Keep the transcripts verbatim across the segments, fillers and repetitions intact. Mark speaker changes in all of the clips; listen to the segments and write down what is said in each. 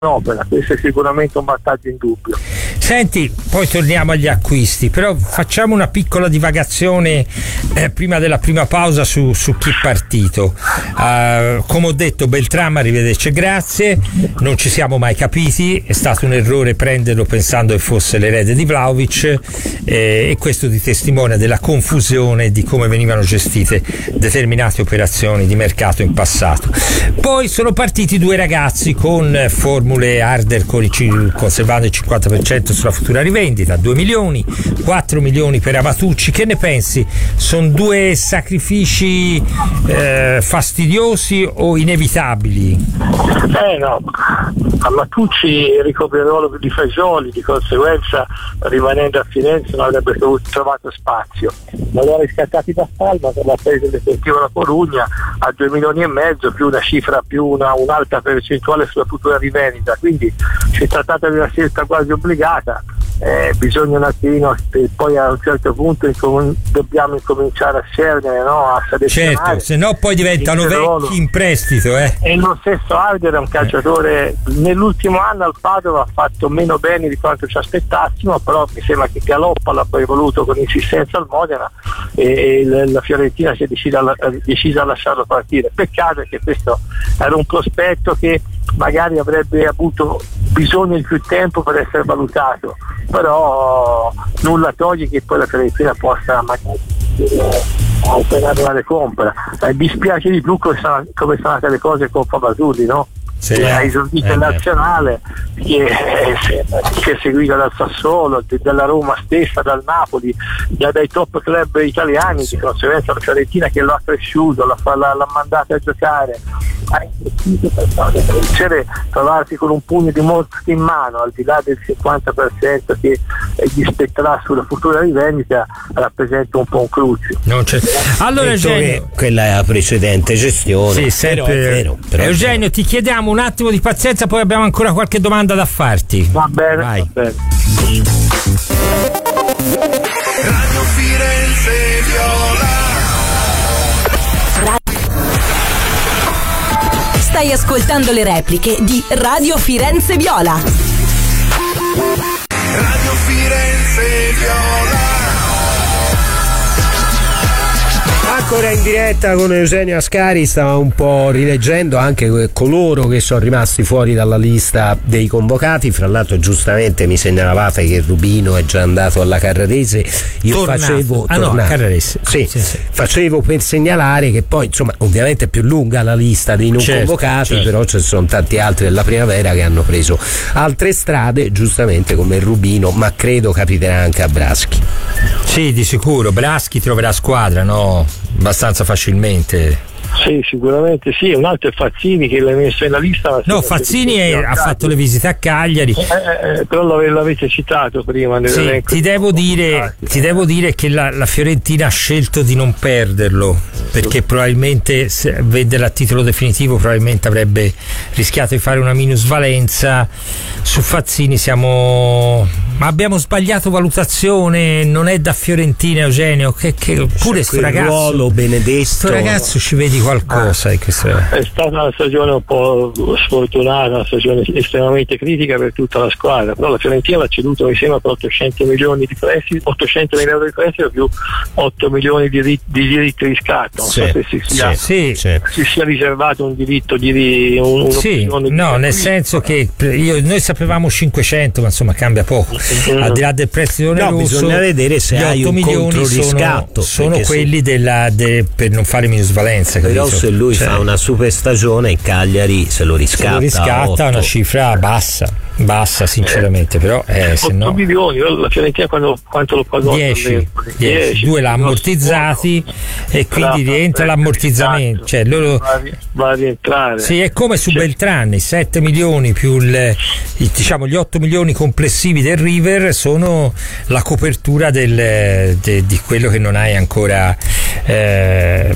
Speaker 1: opera, questo è sicuramente un vantaggio indubbio.
Speaker 2: Senti, poi torniamo agli acquisti, però facciamo una piccola divagazione eh, prima della prima pausa su, su chi è partito. Uh, come ho detto, Beltrame, arrivederci e grazie, non ci siamo mai capiti, è stato un errore prenderlo pensando che fosse l'erede di Vlahovic, eh, e questo ti testimonia della confusione di come venivano gestite determinate operazioni di mercato in passato. Poi sono partiti due ragazzi con formule Harder con il, conservando il cinquanta per cento sulla futura rivendita, due milioni, quattro milioni per Amatucci. Che ne pensi? Sono due sacrifici eh, fastidiosi o inevitabili?
Speaker 1: Eh no, Amatucci ricopre il ruolo di Fagioli, di conseguenza rimanendo a Firenze non avrebbe trovato spazio. Ma lo ha riscattati da Palma per la presa definitiva da Corugna a due milioni e mezzo più una cifra più una, un'alta percentuale sulla futura rivendita, quindi si è trattata di una scelta quasi obbligata. Eh, bisogna un attimino, poi a un certo punto incom- dobbiamo incominciare a scendere, no? A selezionare.
Speaker 2: Certo, se no poi diventano vecchi in prestito, eh.
Speaker 1: E lo stesso Harder è un calciatore, nell'ultimo anno al Padova ha fatto meno bene di quanto ci aspettassimo, però mi sembra che Galoppa l'ha poi voluto con insistenza al Modena e, e la Fiorentina si è decisa a, decisa a lasciarlo partire. Peccato che questo era un prospetto che magari avrebbe avuto bisogno di più tempo per essere valutato, però nulla toglie che poi la Fiorentina possa magari operare la compra. Eh, dispiace di più come sono, come sono andate le cose con Favasulli, no?
Speaker 2: Sì,
Speaker 1: che ha esordito
Speaker 2: eh,
Speaker 1: in nazionale, che, che è seguito dal Sassuolo, dalla Roma stessa, dal Napoli, da, dai top club italiani, di conseguenza la Fiorentina che lo ha cresciuto, l'ha, l'ha, l'ha mandato a giocare, ha investito per vincere, trovarsi con un pugno di morti in mano, al di là del cinquanta per cento che gli spetterà sulla futura rivendita, rappresenta un po' un cruccio.
Speaker 2: Non c'è. Allora Eugenio,
Speaker 3: quella è la precedente gestione.
Speaker 2: Sì, sempre
Speaker 3: però, è vero, però
Speaker 2: Eugenio, ti chiediamo un attimo di pazienza, poi abbiamo ancora qualche domanda da farti.
Speaker 1: Va bene,
Speaker 2: vai.
Speaker 1: Va bene.
Speaker 4: Radio Firenze Viola.
Speaker 5: Stai ascoltando le repliche di Radio Firenze Viola.
Speaker 4: Radio Firenze Viola.
Speaker 3: Ancora in diretta con Eugenio Ascari, stava un po' rileggendo anche coloro che sono rimasti fuori dalla lista dei convocati. Fra l'altro giustamente mi segnalavate che Rubino è già andato alla Carrarese. Io
Speaker 2: Tornato.
Speaker 3: facevo
Speaker 2: ah
Speaker 3: tornato.
Speaker 2: no, Carrarese.
Speaker 3: Sì,
Speaker 2: sì, sì.
Speaker 3: facevo per segnalare che poi insomma ovviamente è più lunga la lista dei non
Speaker 2: certo,
Speaker 3: convocati,
Speaker 2: certo.
Speaker 3: però ci sono tanti altri della primavera che hanno preso altre strade, giustamente come Rubino, ma credo capiterà anche a Braschi.
Speaker 2: Sì, di sicuro Braschi troverà squadra, no? Abbastanza facilmente.
Speaker 1: Sì, sicuramente sì. Un altro è Fazzini che l'hai messo nella lista.
Speaker 2: No, Fazzini è, ha fatto le visite a Cagliari.
Speaker 1: Eh, eh, però l'avete citato prima.
Speaker 2: Sì, ti devo dire, ti devo dire che la, la Fiorentina ha scelto di non perderlo, perché probabilmente se vederla a titolo definitivo probabilmente avrebbe rischiato di fare una minusvalenza. Su Fazzini siamo, ma abbiamo sbagliato valutazione, non è da Fiorentina, Eugenio, che, che pure sto ragazzo,
Speaker 3: ruolo Benedetto,
Speaker 2: sto ragazzo ci vedi qualcosa
Speaker 1: ah,
Speaker 2: in questo...
Speaker 1: è stata una stagione un po' sfortunata, una stagione estremamente critica per tutta la squadra, però la Fiorentina l'ha ceduto mi sembra per ottocento milioni di prestito, ottocento mila euro di prestito più otto milioni di, di diritti di riscatto. Non
Speaker 3: sì,
Speaker 1: so se si sia,
Speaker 2: sì,
Speaker 3: sì.
Speaker 1: si sia riservato un diritto di un,
Speaker 2: sì, no, di nel senso che io, noi sapevamo cinquecento, ma insomma cambia poco.
Speaker 1: Mm.
Speaker 2: Al di là del prestito
Speaker 3: no,
Speaker 2: oneroso,
Speaker 3: bisogna vedere se
Speaker 2: gli
Speaker 3: hai
Speaker 2: otto
Speaker 3: un
Speaker 2: milioni
Speaker 3: controriscatto,
Speaker 2: sono, sono quelli
Speaker 3: se...
Speaker 2: della, de, per non fare minusvalenza.
Speaker 3: Però
Speaker 2: capito?
Speaker 3: se lui
Speaker 2: cioè,
Speaker 3: fa una super stagione, Cagliari se lo riscatta.
Speaker 2: Se lo riscatta una cifra bassa, bassa sinceramente, però eh, se
Speaker 1: otto
Speaker 2: no...
Speaker 1: milioni, la Fiorentina quando, quanto lo pagò?
Speaker 2: dieci, dieci, due l'ha ammortizzati e quindi rientra l'ammortizzamento, cioè loro
Speaker 1: va, va a rientrare.
Speaker 2: Sì, è come su
Speaker 1: cioè,
Speaker 2: Beltrame, sette milioni più il, il, diciamo gli otto milioni complessivi del River sono la copertura del, de, di quello che non hai ancora eh,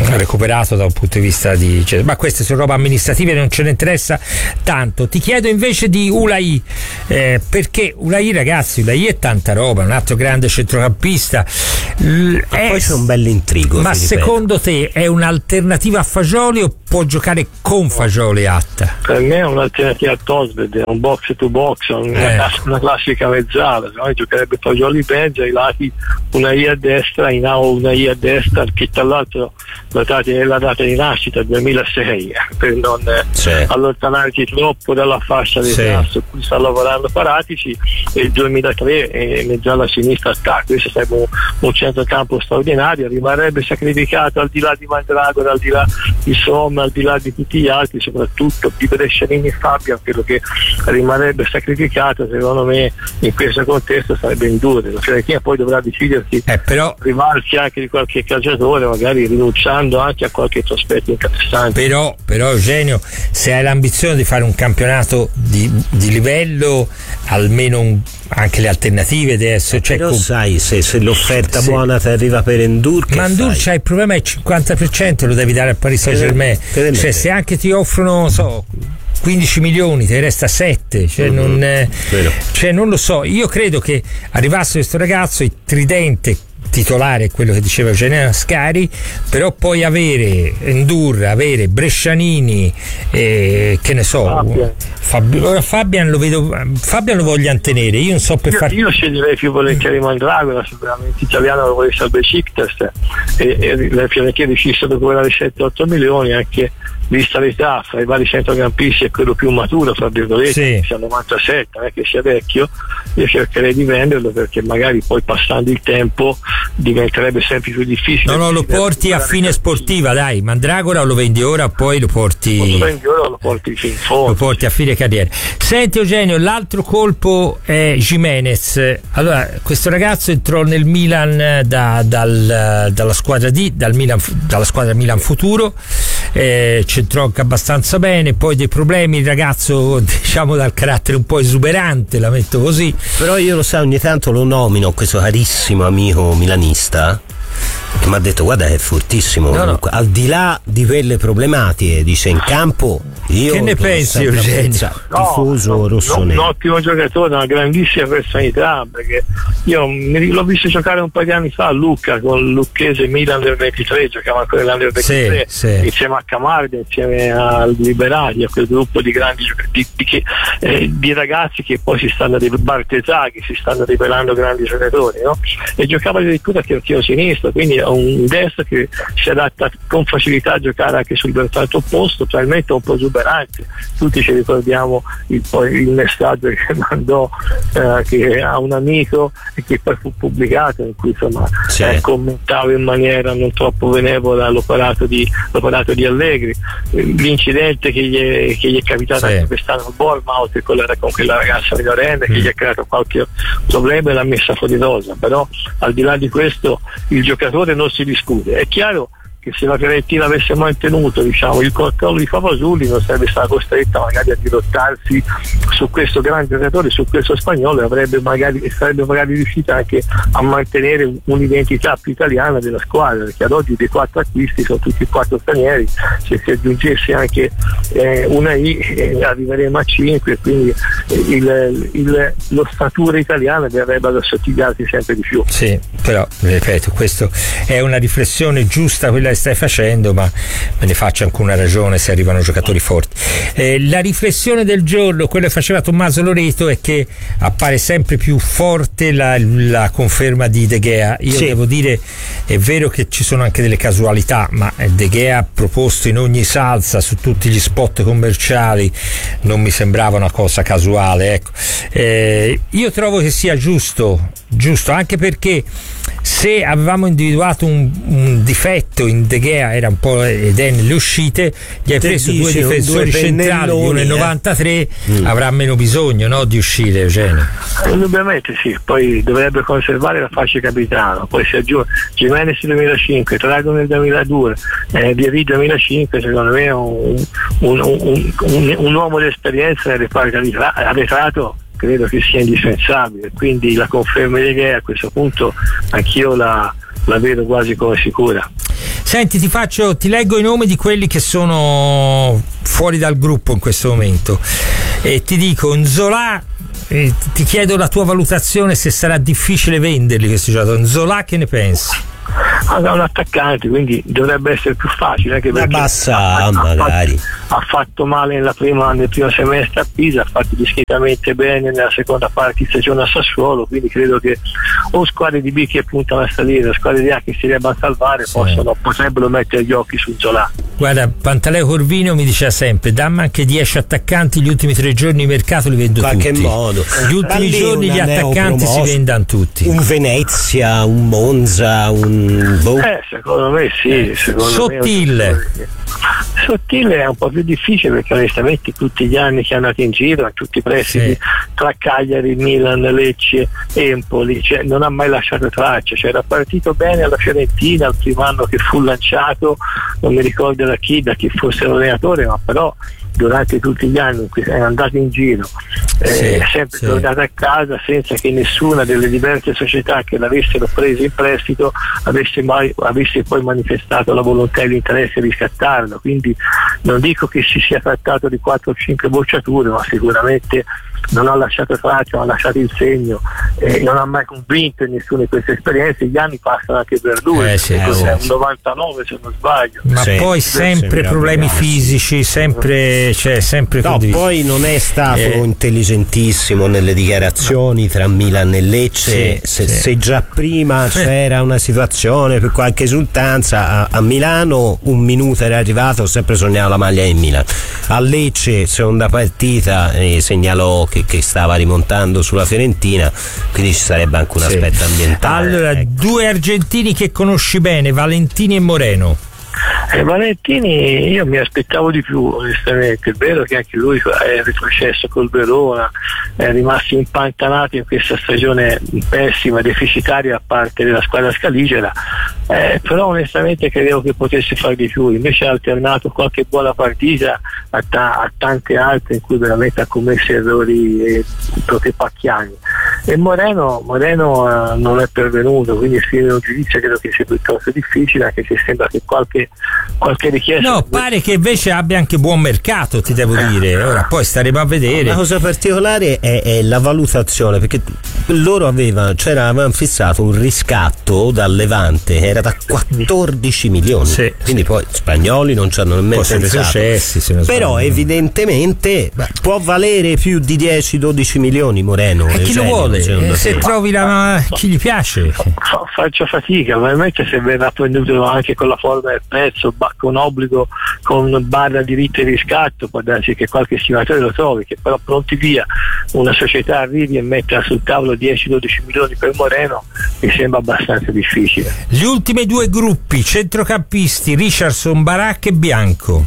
Speaker 2: recuperato da un punto di vista di, cioè, ma queste sono robe amministrative, non ce ne interessa tanto. Ti chiedo invece di Ulai, eh, perché Ulai, ragazzi, Ulai è tanta roba, un altro grande centrocampista. L- è,
Speaker 3: poi c'è un bell'intrigo.
Speaker 2: Ma secondo te è un'alternativa a Fagioli o può giocare con Fagioli Atta?
Speaker 1: Per me è un'alternativa a Tosved, è un box to box, una,
Speaker 2: Eh.
Speaker 1: una classica mezzala, se no giocherebbe Fagioli Benja, ai lati una I a destra, in A una I a destra, che tra l'altro datati nella data di nascita duemilasei, eh, per non eh,
Speaker 3: Sì.
Speaker 1: allontanarci troppo dalla fascia dei
Speaker 2: Sì.
Speaker 1: gas su cui sta lavorando Paratici, e il duemilatré e mezzala a sinistra attacco. Questo sarebbe un, un centrocampo straordinario, rimarrebbe sacrificato al di là di Mandragora, al di là di Somma, al di là di tutti gli altri, soprattutto di Brescianini e Fabian, quello che rimarrebbe sacrificato secondo me in questo contesto sarebbe Indure. La Fiorentina poi dovrà decidersi
Speaker 2: Eh, però
Speaker 1: privarsi anche di qualche calciatore, magari rinunciando anche a qualche prospetto interessante.
Speaker 2: Però, però Eugenio, se hai l'ambizione di fare un campionato di, di livello, almeno un, anche le alternative adesso, cioè
Speaker 3: Però
Speaker 2: con-
Speaker 3: sai, se, se l'offerta
Speaker 2: Sì.
Speaker 3: buona ti arriva per Endur, che
Speaker 2: ma Endur
Speaker 3: fai?
Speaker 2: c'ha il problema, è il cinquanta per cento lo devi dare al Paris Saint Germain,
Speaker 3: Che ne
Speaker 2: cioè
Speaker 3: metti?
Speaker 2: se anche ti offrono, non so, quindici milioni, te ne resta sette, cioè,
Speaker 3: Mhm.
Speaker 2: non, eh,
Speaker 3: Vero.
Speaker 2: cioè non lo so. Io credo che arrivasse questo ragazzo, il tridente titolare, quello che diceva Eugenio Ascari, però poi avere Endur, avere Brescianini, eh, che ne so,
Speaker 1: Fabian.
Speaker 2: Fabi- ora Fabian lo vedo, Fabian lo vogliono tenere, io non so per
Speaker 1: Io,
Speaker 2: far
Speaker 1: io sceglierei più volentieri Mandragora, sicuramente italiano lo volesse al Besiktas, e, e le Fiorentina riuscissero a recuperare sette otto milioni, anche vista l'età fra i vari centrocampisti è quello più maturo, fra virgolette,
Speaker 2: Sì.
Speaker 1: sia novantasette, non è che sia vecchio. Io cercherei di venderlo, perché magari poi passando il tempo diventerebbe sempre più difficile.
Speaker 2: no no lo porti a fine sportiva, dai, Mandragora, o lo vendi ora poi lo porti
Speaker 1: Lo prendi ora o lo porti fino in fondo.
Speaker 2: lo porti a fine carriera. Senti Eugenio, l'altro colpo è Gimenez. Allora, questo ragazzo entrò nel Milan da, dal, dalla squadra D, dal Milan, dalla squadra Milan Futuro, eh, c'entrò anche abbastanza bene, poi dei problemi, il ragazzo diciamo dal carattere un po' esuberante, la metto così.
Speaker 3: Però io lo sai, ogni tanto lo nomino, questo carissimo amico milanista, che mi ha detto guarda che è fortissimo,
Speaker 2: No,
Speaker 3: comunque, al di là di quelle problematiche, dice in campo io
Speaker 2: Che ne
Speaker 3: l'ho
Speaker 2: pensi,
Speaker 3: sempre
Speaker 2: Eugenio?
Speaker 3: apprezzato, tifoso
Speaker 1: no,
Speaker 3: rossonero.
Speaker 1: un ottimo giocatore, una grandissima personalità, perché io mi- l'ho visto giocare un paio di anni fa a Lucca con il Lucchese Milan del ventitré, giocava ancora nell'Under ventitré,
Speaker 2: Sì, sì.
Speaker 1: insieme a Camardi, insieme al Liberati, a quel gruppo di grandi giocatori, di, di, eh, di ragazzi che poi si stanno rivelando, Bartesaghi, si stanno rivelando grandi giocatori, no? E giocava addirittura terzino sinistro, quindi è un destro che si adatta con facilità a giocare anche sul versante opposto, probabilmente un po' esuberante. Tutti ci ricordiamo il, poi il messaggio che mandò eh, che a un amico e che poi fu pubblicato, in cui insomma
Speaker 3: Sì.
Speaker 1: eh, commentava in maniera non troppo benevola l'operato di, l'operato di Allegri. Eh, l'incidente che gli è, che gli è capitato
Speaker 2: Sì.
Speaker 1: anche quest'anno al Bournemouth con, la, con quella ragazza minorenne che
Speaker 2: Mm.
Speaker 1: gli ha creato qualche problema e l'ha messa fuori rosa, però al di là di questo il giocatore non si discute. È chiaro che se la Fiorentina avesse mantenuto, diciamo, il controllo di Favasuli, non sarebbe stata costretta magari a dirottarsi su questo grande giocatore, su questo spagnolo, e avrebbe magari, e sarebbe magari riuscita anche a mantenere un'identità più italiana della squadra, perché ad oggi dei quattro acquisti sono tutti e quattro stranieri. Se si aggiungesse anche eh, una I eh, arriveremo a cinque, quindi eh, il, il, l'ossatura italiana verrebbe ad assottigliarsi sempre di più.
Speaker 2: Sì, però ripeto, questa è una riflessione giusta quella che stai facendo, ma me ne faccio anche una ragione se arrivano giocatori forti. Eh, la riflessione del giorno, quello che faceva Tommaso Loreto, è che appare sempre più forte la, la conferma di De Gea. Io
Speaker 3: Sì.
Speaker 2: devo dire, è vero che ci sono anche delle casualità, ma De Gea proposto in ogni salsa su tutti gli spot commerciali non mi sembrava una cosa casuale, ecco. Eh, io trovo che sia giusto giusto anche perché se avevamo individuato un, un difetto in De Gea era un po' ed è nelle uscite, gli hai
Speaker 3: Te
Speaker 2: preso
Speaker 3: dice,
Speaker 2: due difensori
Speaker 3: due
Speaker 2: centrali di uno
Speaker 3: pennelloni,
Speaker 2: e
Speaker 3: eh.
Speaker 2: novantatré, mm. avrà meno bisogno, no, di uscire, Eugenio.
Speaker 1: Indubbiamente sì, poi dovrebbe conservare la fascia capitano, poi si aggiunge Gimenez duemilacinque, Trago nel duemiladue, eh, Vieri duemilacinque, secondo me è un, un, un, un, un uomo di esperienza nel reparto arretrato, credo che sia indispensabile, quindi la conferma di Gea a questo punto anch'io la, la vedo quasi come sicura.
Speaker 2: Senti, ti faccio, ti leggo i nomi di quelli che sono fuori dal gruppo in questo momento e ti dico Nzola. Eh, ti chiedo la tua valutazione se sarà difficile venderli questi giocatori. Nzola, che ne pensi?
Speaker 1: Allora, un attaccante, quindi dovrebbe essere più facile anche perché
Speaker 3: bassa
Speaker 1: ha,
Speaker 3: magari
Speaker 1: ha, fatto, ha fatto male nella prima, nel primo semestre a Pisa, ha fatto discretamente bene nella seconda parte di stagione a Sassuolo, quindi credo che o squadre di B che puntano a salire o squadre di A che si debbano salvare sì. possono, potrebbero mettere gli occhi su Zola.
Speaker 2: Guarda, Pantaleo Corvino mi diceva sempre dammi anche dieci attaccanti, gli ultimi tre giorni di mercato li vendo
Speaker 3: in qualche
Speaker 2: tutti
Speaker 3: modo.
Speaker 2: Gli ultimi giorni gli attaccanti si vendano tutti.
Speaker 3: Un Venezia, un Monza, un boh.
Speaker 1: Eh, secondo me sì, secondo
Speaker 2: Sottile.
Speaker 1: Me Sottile è un po' più difficile perché onestamente tutti gli anni che è andato in giro, tutti i prestiti sì. tra Cagliari, Milan, Lecce, Empoli, cioè non ha mai lasciato traccia, cioè era partito bene alla Fiorentina il primo anno che fu lanciato, non mi ricordo da chi, da chi fosse l'allenatore, ma però durante tutti gli anni in cui è andato in giro eh,
Speaker 2: sì,
Speaker 1: è sempre
Speaker 2: sì.
Speaker 1: tornato a casa senza che nessuna delle diverse società che l'avessero preso in prestito avesse mai avesse poi manifestato la volontà e l'interesse di riscattarlo, quindi non dico che si sia trattato di quattro o cinque bocciature, ma sicuramente non ha lasciato traccia, non ha lasciato il segno, eh, non ha mai convinto in nessuna di queste esperienze. Gli anni passano anche per lui,
Speaker 2: eh, sì,
Speaker 1: è
Speaker 2: sì,
Speaker 1: un
Speaker 2: sì.
Speaker 1: novantanove se non sbaglio,
Speaker 2: ma
Speaker 3: sì,
Speaker 2: poi sempre
Speaker 3: sì,
Speaker 2: problemi
Speaker 3: sì.
Speaker 2: fisici, sempre, cioè, sempre
Speaker 3: no,
Speaker 2: condiviso.
Speaker 3: poi non è stato
Speaker 2: eh.
Speaker 3: intelligentissimo nelle dichiarazioni tra Milan e Lecce,
Speaker 2: sì,
Speaker 3: se,
Speaker 2: sì.
Speaker 3: se già prima c'era una situazione per qualche esultanza a, a Milano un minuto era arrivato, ho sempre sognato la maglia in Milan, a Lecce seconda partita eh, segnalò che, che stava rimontando sulla Fiorentina, quindi ci sarebbe anche un
Speaker 2: sì.
Speaker 3: aspetto ambientale.
Speaker 2: Allora,
Speaker 3: ecco.
Speaker 2: due argentini che conosci bene, Valentini e Moreno.
Speaker 1: Eh, Valentini io mi aspettavo di più onestamente, è vero che anche lui è retrocesso col Verona, è rimasto impantanato in questa stagione pessima, deficitaria a parte della squadra scaligera, eh, però onestamente credevo che potesse fare di più, invece ha alternato qualche buona partita a, ta- a tante altre in cui veramente ha commesso errori eh, proprio pacchiani, e Moreno, Moreno eh, non è pervenuto, quindi scrivere un giudizio credo che sia piuttosto difficile, anche se sembra che qualche qualche richiesta.
Speaker 2: No, pare che invece abbia anche buon mercato, ti devo dire. Ora poi staremo a vedere.
Speaker 3: La cosa particolare è, è la valutazione, perché loro avevano, c'era, avevano fissato un riscatto dal Levante che era da quattordici milioni,
Speaker 2: sì,
Speaker 3: quindi
Speaker 2: sì.
Speaker 3: poi spagnoli non ci hanno nemmeno pensato.
Speaker 2: Processi, se non
Speaker 3: però
Speaker 2: sbaglio.
Speaker 3: Evidentemente beh, può valere più di dieci dodici milioni Moreno.
Speaker 2: E chi lo vuole? Eh, se trovi la, chi gli piace.
Speaker 1: Fa, faccio fatica, veramente se verrà prenduto anche con la forma del prezzo, ba- con obbligo, con barra diritto di riscatto, può darsi che qualche stimatore lo trovi, che però pronti via una società arrivi e metta sul tavolo dieci dodici milioni per Moreno, mi sembra abbastanza difficile.
Speaker 2: Gli ultimi due gruppi, centrocampisti, Richardson, Barak e Bianco.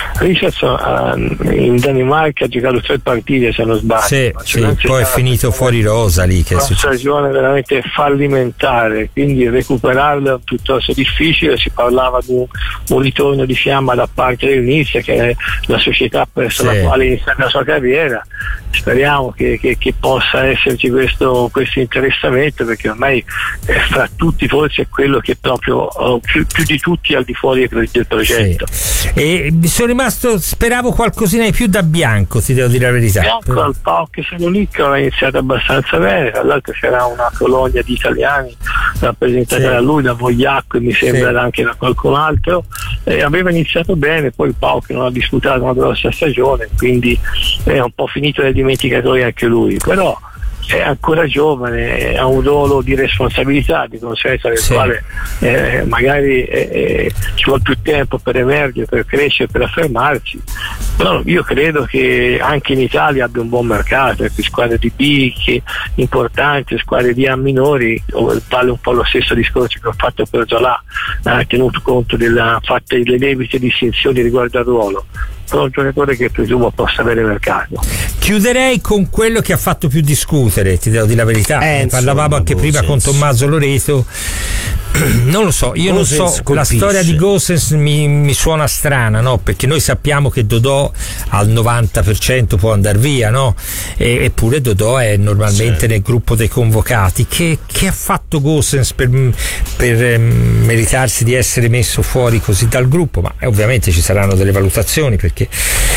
Speaker 1: Richardson uh, in Danimarca ha giocato tre partite se non sbaglio,
Speaker 2: sì, sì,
Speaker 1: non
Speaker 2: poi è finito fuori rosa lì, che
Speaker 1: una
Speaker 2: è
Speaker 1: stagione veramente fallimentare, quindi recuperarlo è piuttosto difficile. Si parlava di un, un ritorno di fiamma da parte dell'Inizia, che è la società presso
Speaker 2: sì.
Speaker 1: la quale inizia la sua carriera. Speriamo che, che, che possa esserci questo, questo interessamento, perché ormai eh, fra tutti forse è quello che proprio oh, più, più di tutti al di fuori del, del progetto.
Speaker 2: Sì. E sono rimasto, speravo qualcosina di più da Bianco, ti devo dire la verità.
Speaker 1: Bianco al P A O K Salonicco aveva iniziato abbastanza bene, tra l'altro c'era una colonia di italiani rappresentata sì. da lui, da Vogliacco e mi sembra sì. anche da qualcun altro, e aveva iniziato bene, poi il P A O K non ha disputato una grossa stagione, quindi è un po' finito nel dimenticatoio anche lui, però è ancora giovane, ha un ruolo di responsabilità, di conseguenza del sì. quale eh, magari eh, ci vuole più tempo per emergere, per crescere, per affermarsi, però io credo che anche in Italia abbia un buon mercato, ecco, squadre di B che importanti, squadre di A minori, vale un po' lo stesso discorso che ho fatto per Zola, eh, tenuto conto della fatta delle debite distinzioni riguardo al ruolo, però un giocatore che presumo possa avere mercato.
Speaker 2: Chiuderei con quello che ha fatto più discutere, ti devo dire la verità,
Speaker 3: eh,
Speaker 2: ne parlavamo
Speaker 3: insomma,
Speaker 2: anche prima
Speaker 3: senso.
Speaker 2: con Tommaso Loreto. non lo so, io
Speaker 3: Gosens
Speaker 2: non so,
Speaker 3: colpisce.
Speaker 2: la storia di Gosens mi, mi suona strana, no? Perché noi sappiamo che Dodò al novanta per cento può andare via, no? E, eppure Dodò è normalmente
Speaker 3: sì.
Speaker 2: nel gruppo dei convocati. Che, che ha fatto Gosens per, per eh, meritarsi di essere messo fuori così dal gruppo? Ma eh, ovviamente ci saranno delle valutazioni, perché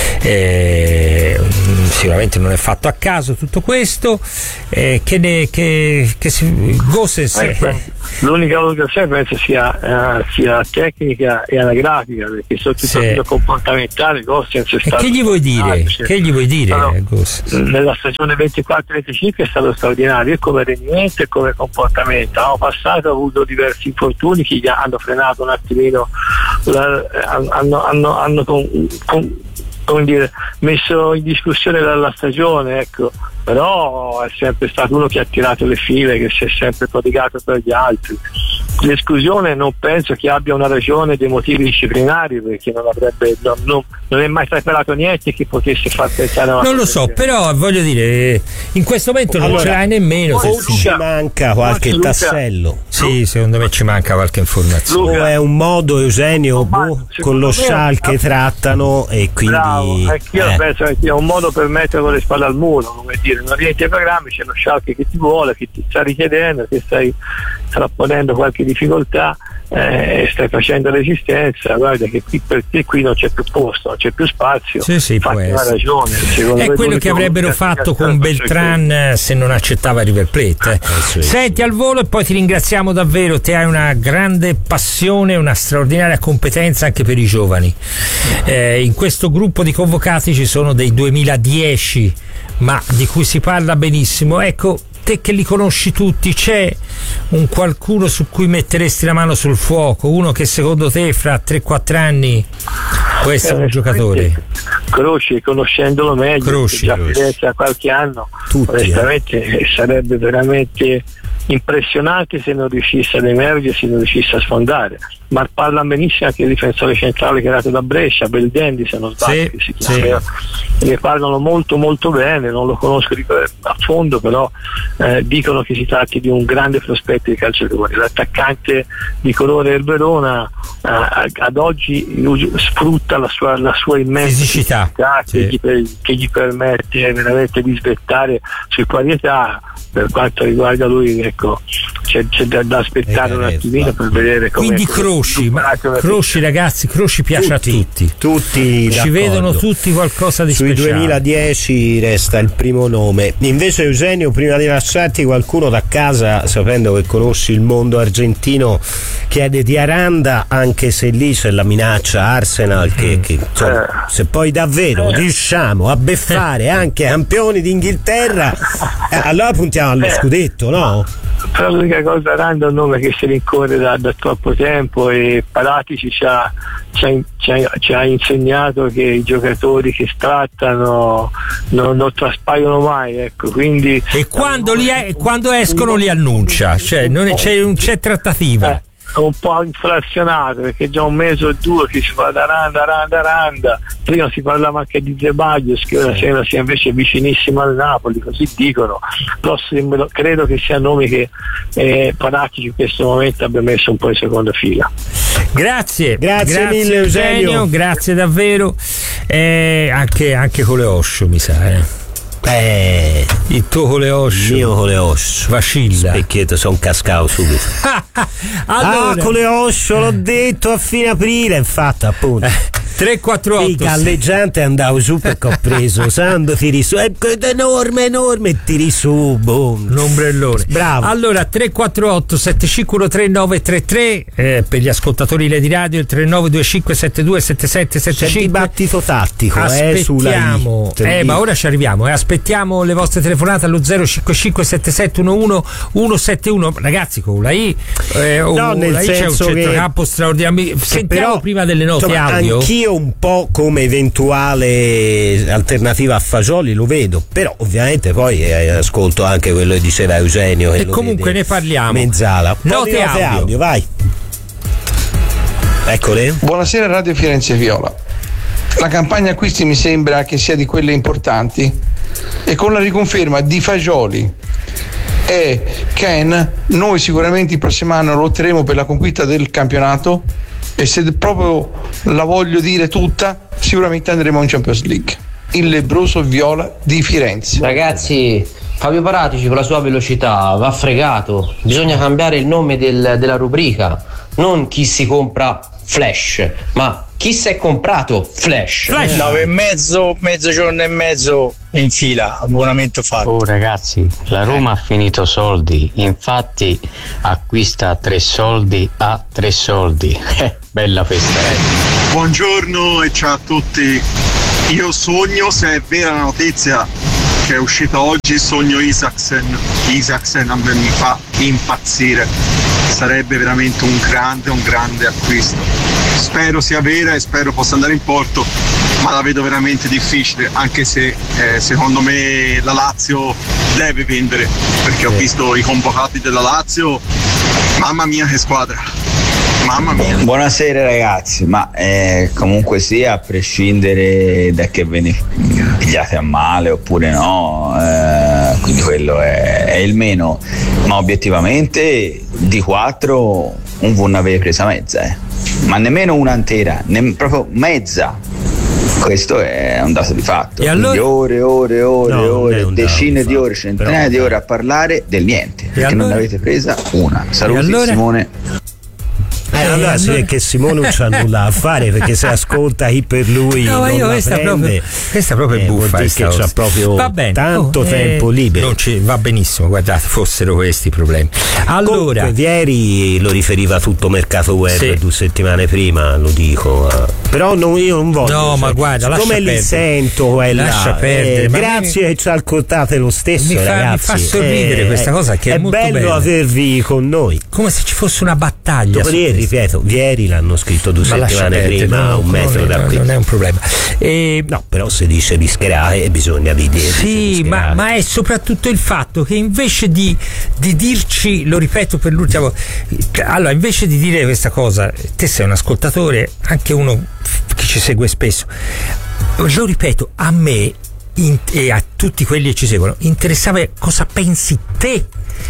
Speaker 2: eh, sicuramente non è fatto a caso tutto questo. Eh, che ne che, che si, Gosens
Speaker 1: Eh, l'unica valutazione penso sia, uh, sia tecnica e anagrafica, perché sotto il
Speaker 2: Sì.
Speaker 1: profilo comportamentale Gosens è
Speaker 2: e
Speaker 1: stato
Speaker 2: che gli vuoi dire?
Speaker 1: cioè,
Speaker 2: Che gli vuoi dire
Speaker 1: però,
Speaker 2: Gosens?
Speaker 1: nella stagione ventiquattro venticinque è stato straordinario, e come rendimento e come comportamento. L'anno passato ha avuto diversi infortuni che gli hanno frenato un attimino, la, hanno, hanno, hanno con, con, come dire, messo in discussione la, la stagione, ecco. Però è sempre stato uno che ha tirato le file, che si è sempre prodigato per gli altri. L'esclusione non penso che abbia una ragione dei motivi disciplinari, perché non avrebbe non, non, non è mai trapelato niente che potesse far pensare a una
Speaker 2: Non lo so, però voglio dire, in questo momento non
Speaker 3: Allora,
Speaker 2: ce l'hai nemmeno.
Speaker 3: O
Speaker 2: se-
Speaker 3: ci manca qualche
Speaker 1: Luca.
Speaker 3: tassello,
Speaker 2: Sì, secondo me ci manca qualche informazione.
Speaker 3: o è un modo, Eugenio,
Speaker 1: Ma,
Speaker 3: boh,
Speaker 1: secondo
Speaker 3: con lo
Speaker 1: me-
Speaker 3: Schalke trattano, e quindi
Speaker 1: bravo, anch'io
Speaker 3: eh.
Speaker 1: penso che sia un modo per mettere con le spalle al muro, come dire, non rientri ai programmi, c'è lo Schalke che ti vuole, che ti sta richiedendo, che stai trapponendo qualche difficoltà, eh, stai facendo resistenza, guarda che qui per te qui non c'è più posto, non c'è più spazio.
Speaker 2: Sì, sì, può
Speaker 1: Fatti una
Speaker 2: essere.
Speaker 1: ragione. Secondo
Speaker 2: È
Speaker 1: me
Speaker 2: quello che
Speaker 1: l'unico
Speaker 2: avrebbero
Speaker 1: che-
Speaker 2: fatto
Speaker 1: che-
Speaker 2: con
Speaker 1: che-
Speaker 2: Beltran eh, se non accettava River Plate. eh.
Speaker 3: sì.
Speaker 2: Senti, al volo, e poi ti ringraziamo davvero. Te hai una grande passione, una straordinaria competenza anche per i giovani. Eh, in questo gruppo di convocati ci sono dei duemiladieci, ma di cui si parla benissimo. Ecco, te che li conosci tutti, c'è un qualcuno su cui metteresti la mano sul fuoco? Uno che secondo te fra tre quattro anni può essere un giocatore?
Speaker 1: Croci, conoscendolo meglio,
Speaker 2: Croci,
Speaker 1: che già
Speaker 2: Croci.
Speaker 1: Firenze ha qualche anno,
Speaker 3: Tutti,
Speaker 1: onestamente eh, sarebbe veramente impressionante se non riuscisse ad emergere, se non riuscisse a sfondare. Ma parla benissimo anche il difensore centrale che è nato da Brescia, Beldendi se non sbaglio,
Speaker 2: Sì,
Speaker 1: che si
Speaker 2: sì.
Speaker 1: chiama. Ne parlano molto molto bene, non lo conosco di- a fondo, però eh, dicono che si tratti di un grande prospetto di calciatore. L'attaccante di colore del Verona eh, ad oggi us- sfrutta la sua, la sua immensa
Speaker 2: Fisicità,
Speaker 1: fisicità,
Speaker 2: sì.
Speaker 1: che, gli, per- che gli permette veramente di svettare su qualità. Per quanto riguarda lui, ecco, c'è, c'è da, da aspettare
Speaker 3: Eh,
Speaker 1: un
Speaker 3: eh,
Speaker 1: attimino per vedere come.
Speaker 2: Quindi Croci, ma Croci ragazzi, Croci piace a tutti.
Speaker 3: tutti
Speaker 2: Ci
Speaker 3: d'accordo.
Speaker 2: vedono tutti qualcosa di
Speaker 3: Sui
Speaker 2: speciale.
Speaker 3: duemiladieci resta il primo nome. Invece, Eugenio, prima di lasciarti, qualcuno da casa, sapendo che conosci il mondo argentino, chiede di Aranda, anche se lì c'è la minaccia Arsenal che, che insomma,
Speaker 1: Eh.
Speaker 3: se poi davvero riusciamo a beffare anche campioni d'Inghilterra, eh, allora puntiamo allo
Speaker 1: Eh.
Speaker 3: scudetto, no?
Speaker 1: Però l'unica cosa, Aranda è un nome che si rincorre da, da troppo tempo, e Paratici ci ha, ci, ha, ci, ha, ci ha insegnato che i giocatori che strattano non, non traspaiono mai, ecco, quindi
Speaker 2: E quando, li è- quando escono li annuncia, cioè non è- c'è, non c'è trattativa.
Speaker 1: Eh, è un po' inflazionato, perché già un mese o due che si parla da Aranda, Aranda, Aranda. Prima si parlava anche di Zeballos, che ora sembra sia invece vicinissimo al Napoli, così dicono. Però sembra- credo che siano nomi che eh, Paratici in questo momento abbia messo un po' in seconda fila.
Speaker 2: Grazie,
Speaker 3: Grazie mille, Eugenio.
Speaker 2: grazie davvero. Eh, anche, anche con le Osho, mi sa. Eh.
Speaker 3: Eh,
Speaker 2: Il tuo con le Osho
Speaker 3: il mio con le oscio.
Speaker 2: vacilla.
Speaker 3: Specchietto, sono cascato subito.
Speaker 2: Allora,
Speaker 3: Ah, con le oscio, l'ho detto a fine aprile, infatti, appunto.
Speaker 2: tre quattro otto
Speaker 3: Sì, galleggiante andavo su perché ho preso Sando, tiri su, è enorme, enorme, tiri su, boom.
Speaker 2: un ombrellone.
Speaker 3: Bravo.
Speaker 2: Allora tre quattro otto sette cinque uno tre nove tre tre, eh, per gli ascoltatori Lady Radio il tre nove due cinque sette due sette sette sette
Speaker 3: C'è il
Speaker 2: cinque.
Speaker 3: dibattito tattico, eh, sulla
Speaker 2: Aspettiamo,
Speaker 3: I. Te lo
Speaker 2: eh,
Speaker 3: dico.
Speaker 2: ma ora ci arriviamo, eh. Aspettiamo le vostre telefonate allo zero cinque cinque sette sette uno uno uno sette uno. Ragazzi, con la I, eh, o
Speaker 3: No, nel
Speaker 2: la I c'è un
Speaker 3: senso che-
Speaker 2: centrocampo straordinario. Sentiamo
Speaker 3: Però,
Speaker 2: prima delle note
Speaker 3: insomma,
Speaker 2: audio.
Speaker 3: anch'io un po' come eventuale alternativa a Fagioli lo vedo, però ovviamente poi eh, ascolto anche quello che diceva Eugenio, che
Speaker 2: E
Speaker 3: lo
Speaker 2: comunque
Speaker 3: vede
Speaker 2: ne parliamo.
Speaker 3: mezzala. Un po'
Speaker 2: Note
Speaker 3: di note
Speaker 2: audio.
Speaker 3: audio, vai. Eccole.
Speaker 6: Buonasera Radio Firenze Viola. La campagna acquisti mi sembra che sia di quelle importanti, e con la riconferma di Fagioli e Ken, noi sicuramente il prossimo anno lotteremo per la conquista del campionato e se proprio la voglio dire tutta, sicuramente andremo in Champions League. Il lebbroso viola di Firenze.
Speaker 7: Ragazzi, Fabio Paratici con la sua velocità va fregato, bisogna cambiare il nome del, della rubrica, non chi si compra Flash, ma chi si è comprato Flash.
Speaker 8: Flash. nove e mezzo, mezzogiorno e mezzo in fila, abbonamento fatto.
Speaker 9: Oh ragazzi, la Roma ha finito soldi, infatti acquista tre soldi a tre soldi. Eh, bella festa, eh.
Speaker 10: Buongiorno e ciao a tutti. Io sogno, se è vera la notizia che è uscita oggi, sogno Isaksen. Isaksen a me mi fa impazzire. Sarebbe veramente un grande, un grande acquisto. Spero sia vera e spero possa andare in porto, ma la vedo veramente difficile, anche se eh, secondo me la Lazio deve vendere, perché ho visto i convocati della Lazio, mamma mia che squadra. Mamma mia.
Speaker 11: Buonasera ragazzi, ma eh, comunque sia, a prescindere da che ve ne pigliate a male oppure no, eh, quindi quello è, è il meno, ma obiettivamente di quattro un V ne aveva presa mezza, eh. ma nemmeno una intera, nemm- proprio mezza. Questo è un dato di fatto.
Speaker 3: E allora?
Speaker 11: Ore, ore, ore,
Speaker 3: no,
Speaker 11: ore, decine di
Speaker 3: fatto,
Speaker 11: ore, centinaia di ore a parlare del niente, perché
Speaker 3: allora?
Speaker 11: non ne avete presa una. Saluti
Speaker 3: allora?
Speaker 11: Simone.
Speaker 3: Eh, allora si vede che Simone non c'ha nulla a fare, perché se ascolta chi per lui
Speaker 2: no,
Speaker 3: non
Speaker 2: io
Speaker 3: la
Speaker 2: questa
Speaker 3: prende,
Speaker 2: proprio, questa proprio è
Speaker 3: eh,
Speaker 2: buffa,
Speaker 3: vuol dire che c'ha proprio
Speaker 2: va bene.
Speaker 3: tanto
Speaker 2: oh,
Speaker 3: tempo
Speaker 2: eh,
Speaker 3: libero.
Speaker 2: Non ci, va benissimo, guardate, fossero questi i problemi. Allora,
Speaker 3: comunque, ieri lo riferiva tutto Mercato Web,
Speaker 2: sì.
Speaker 3: due settimane prima, lo dico. Eh. Però non, io non voglio.
Speaker 2: No,
Speaker 3: cioè,
Speaker 2: ma guarda,
Speaker 3: come li
Speaker 2: perdere.
Speaker 3: sento quella,
Speaker 2: lascia perdere.
Speaker 3: eh,
Speaker 2: ma
Speaker 3: grazie che ci ascoltate lo stesso,
Speaker 2: mi fa,
Speaker 3: ragazzi.
Speaker 2: mi fa sorridere
Speaker 3: eh,
Speaker 2: questa cosa che è,
Speaker 3: è
Speaker 2: molto
Speaker 3: bello
Speaker 2: bella.
Speaker 3: avervi con noi.
Speaker 2: Come se ci fosse una battaglia.
Speaker 3: Dopodiché, ripeto, ieri l'hanno scritto due
Speaker 2: ma
Speaker 3: settimane
Speaker 2: perdere,
Speaker 3: prima,
Speaker 2: no,
Speaker 3: un metro
Speaker 2: non è,
Speaker 3: da qui.
Speaker 2: Non è un problema. E,
Speaker 3: no, però se dice rischerare bisogna di dire.
Speaker 2: Sì, ma, ma è soprattutto il fatto che invece di, di dirci, lo ripeto per l'ultima volta, allora invece di dire questa cosa, te sei un ascoltatore, anche uno che ci segue spesso, lo ripeto, a me in, e a tutti quelli che ci seguono interessava cosa pensi te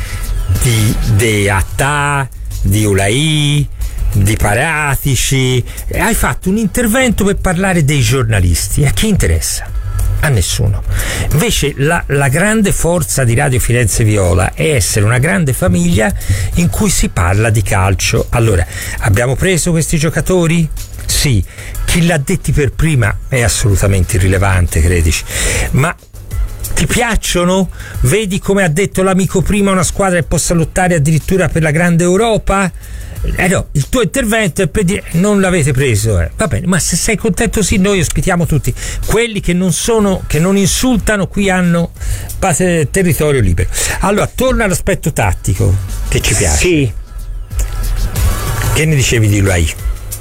Speaker 2: di, di Attà, di Ulai, di Paratici. Hai fatto un intervento per parlare dei giornalisti, a chi interessa? A nessuno. Invece la, la grande forza di Radio Firenze Viola è essere una grande famiglia in cui si parla di calcio. Allora, abbiamo preso questi giocatori? Sì. Chi l'ha detti per prima è assolutamente irrilevante, credici, ma ti piacciono? Vedi come ha detto l'amico prima, una squadra che possa lottare addirittura per la grande Europa? Eh no, il tuo intervento è per dire non l'avete preso, eh. Va bene, ma se sei contento sì, noi ospitiamo tutti quelli che non sono, che non insultano, qui hanno base, territorio libero. Allora, torna all'aspetto tattico che ci piace.
Speaker 3: Sì.
Speaker 2: Che ne dicevi di lui?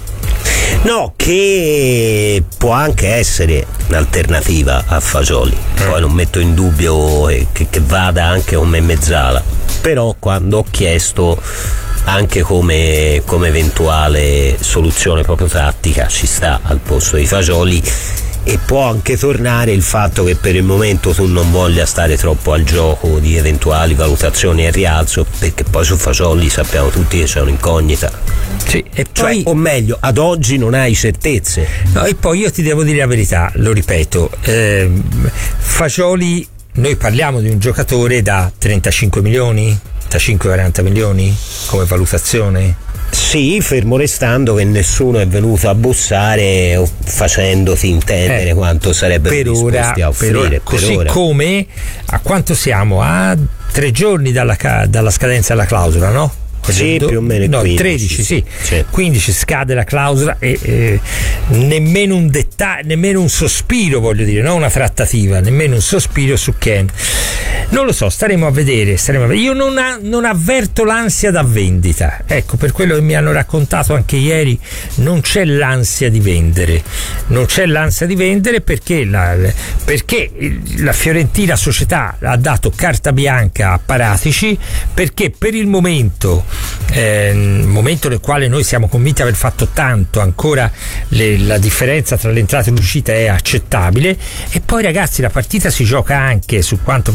Speaker 3: No, che può anche essere un'alternativa a Fagioli, poi non metto in dubbio che, che vada anche come mezzala, però quando ho chiesto anche come, come eventuale soluzione proprio tattica ci sta al posto di Fagioli, e può anche tornare il fatto che per il momento tu non voglia stare troppo al gioco di eventuali valutazioni e rialzo, perché poi su Fagioli sappiamo tutti che c'è un'incognita.
Speaker 2: Sì, e poi,
Speaker 3: cioè, o meglio, ad oggi non hai certezze.
Speaker 2: No, e poi io ti devo dire la verità, lo ripeto, eh, Fagioli, noi parliamo di un giocatore da trentacinque milioni, trentacinque quaranta milioni come valutazione.
Speaker 3: Sì, fermo restando che nessuno è venuto a bussare o facendoti intendere eh, quanto sarebbero
Speaker 2: per
Speaker 3: disposti
Speaker 2: ora,
Speaker 3: a offrire.
Speaker 2: Per ora.
Speaker 3: Per
Speaker 2: Così
Speaker 3: ora.
Speaker 2: Come a quanto siamo? A tre giorni dalla, dalla scadenza della clausola, no?
Speaker 3: Sì, più o meno
Speaker 2: no,
Speaker 3: quindici,
Speaker 2: tredici, sì.
Speaker 3: sì.
Speaker 2: quindici scade la clausola e eh, nemmeno un dettaglio, nemmeno un sospiro, voglio dire, non una trattativa, nemmeno un sospiro su Ken. Non lo so, staremo a vedere, staremo a vedere. Io non, ha, non avverto l'ansia da vendita, ecco, per quello che mi hanno raccontato anche ieri, non c'è l'ansia di vendere, non c'è l'ansia di vendere perché la, perché la Fiorentina società ha dato carta bianca a Paratici, perché per il momento Eh, momento nel quale noi siamo convinti di aver fatto tanto, ancora le, la differenza tra l'entrata e l'uscita è accettabile, e poi ragazzi la partita si gioca anche su quanto prendiamo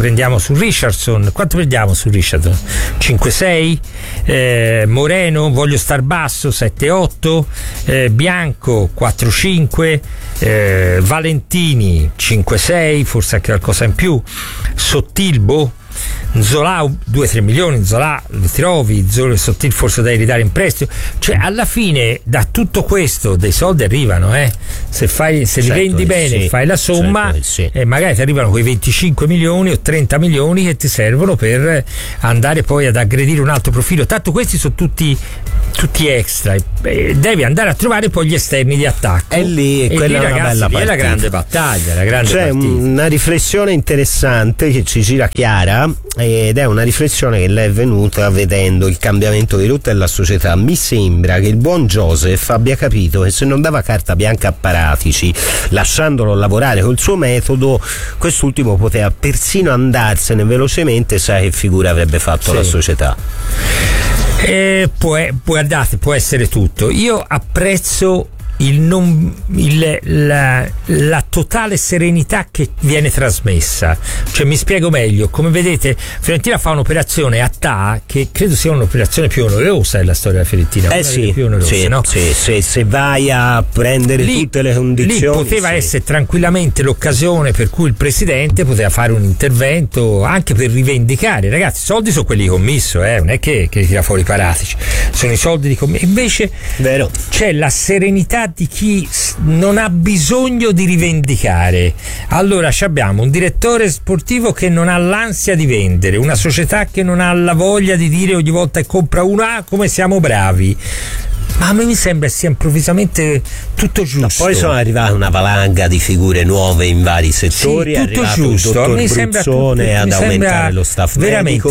Speaker 2: su Richardson, quanto prendiamo su Richardson? cinque sei, eh, Moreno voglio star basso sette otto, eh, Bianco quattro cinque, eh, Valentini cinque sei, forse anche qualcosa in più, Sottilbo, Zola due tre milioni, Zola li trovi, Zola Sottil forse da ridare in prestito, cioè alla fine da tutto questo dei soldi arrivano, eh? se fai se certo, li vendi bene, sì, fai la somma, certo, sì. E magari ti arrivano quei venticinque milioni o trenta milioni che ti servono per andare poi ad aggredire un altro profilo, tanto questi sono tutti tutti extra, devi andare a trovare poi gli esterni di attacco,
Speaker 3: e lì
Speaker 2: e
Speaker 3: quella
Speaker 2: lì,
Speaker 3: è una
Speaker 2: ragazzi,
Speaker 3: bella partita,
Speaker 2: è la grande battaglia, la grande
Speaker 3: c'è
Speaker 2: partita.
Speaker 3: Una riflessione interessante che ci gira Chiara, ed è una riflessione che le è venuta vedendo il cambiamento di rotta della società. Mi sembra che il buon Joseph abbia capito che se non dava carta bianca a Paratici, lasciandolo lavorare col suo metodo, quest'ultimo poteva persino andarsene velocemente, sa che figura avrebbe fatto sì. la società.
Speaker 2: Eh, può, guardate, può essere tutto. Io apprezzo il non, il, la, la totale serenità che viene trasmessa, cioè mi spiego meglio. Come vedete, Fiorentina fa un'operazione a T A che credo sia un'operazione più onerosa della storia della Fiorentina,
Speaker 3: eh sì,
Speaker 2: più onerose,
Speaker 3: sì,
Speaker 2: no?
Speaker 3: sì, sì, se vai a prendere lì, tutte le condizioni,
Speaker 2: lì poteva
Speaker 3: sì.
Speaker 2: essere tranquillamente l'occasione per cui il presidente poteva fare un intervento anche per rivendicare, ragazzi, i soldi sono quelli di commisso, eh? non è che, che tira fuori Paratici, sono i soldi di commisso. Invece
Speaker 3: vero,
Speaker 2: c'è la serenità di chi non ha bisogno di rivendicare. Allora abbiamo un direttore sportivo che non ha l'ansia di vendere, una società che non ha la voglia di dire ogni volta che compra uno, ah, come siamo bravi. Ma a me mi sembra sia improvvisamente tutto giusto.
Speaker 3: No, poi sono arrivate una valanga di figure nuove in vari settori,
Speaker 2: sì,
Speaker 3: è
Speaker 2: tutto
Speaker 3: arrivato
Speaker 2: giusto.
Speaker 3: il dottor
Speaker 2: mi sembra
Speaker 3: Bruzzone
Speaker 2: tutto,
Speaker 3: ad
Speaker 2: mi
Speaker 3: aumentare lo staff medico,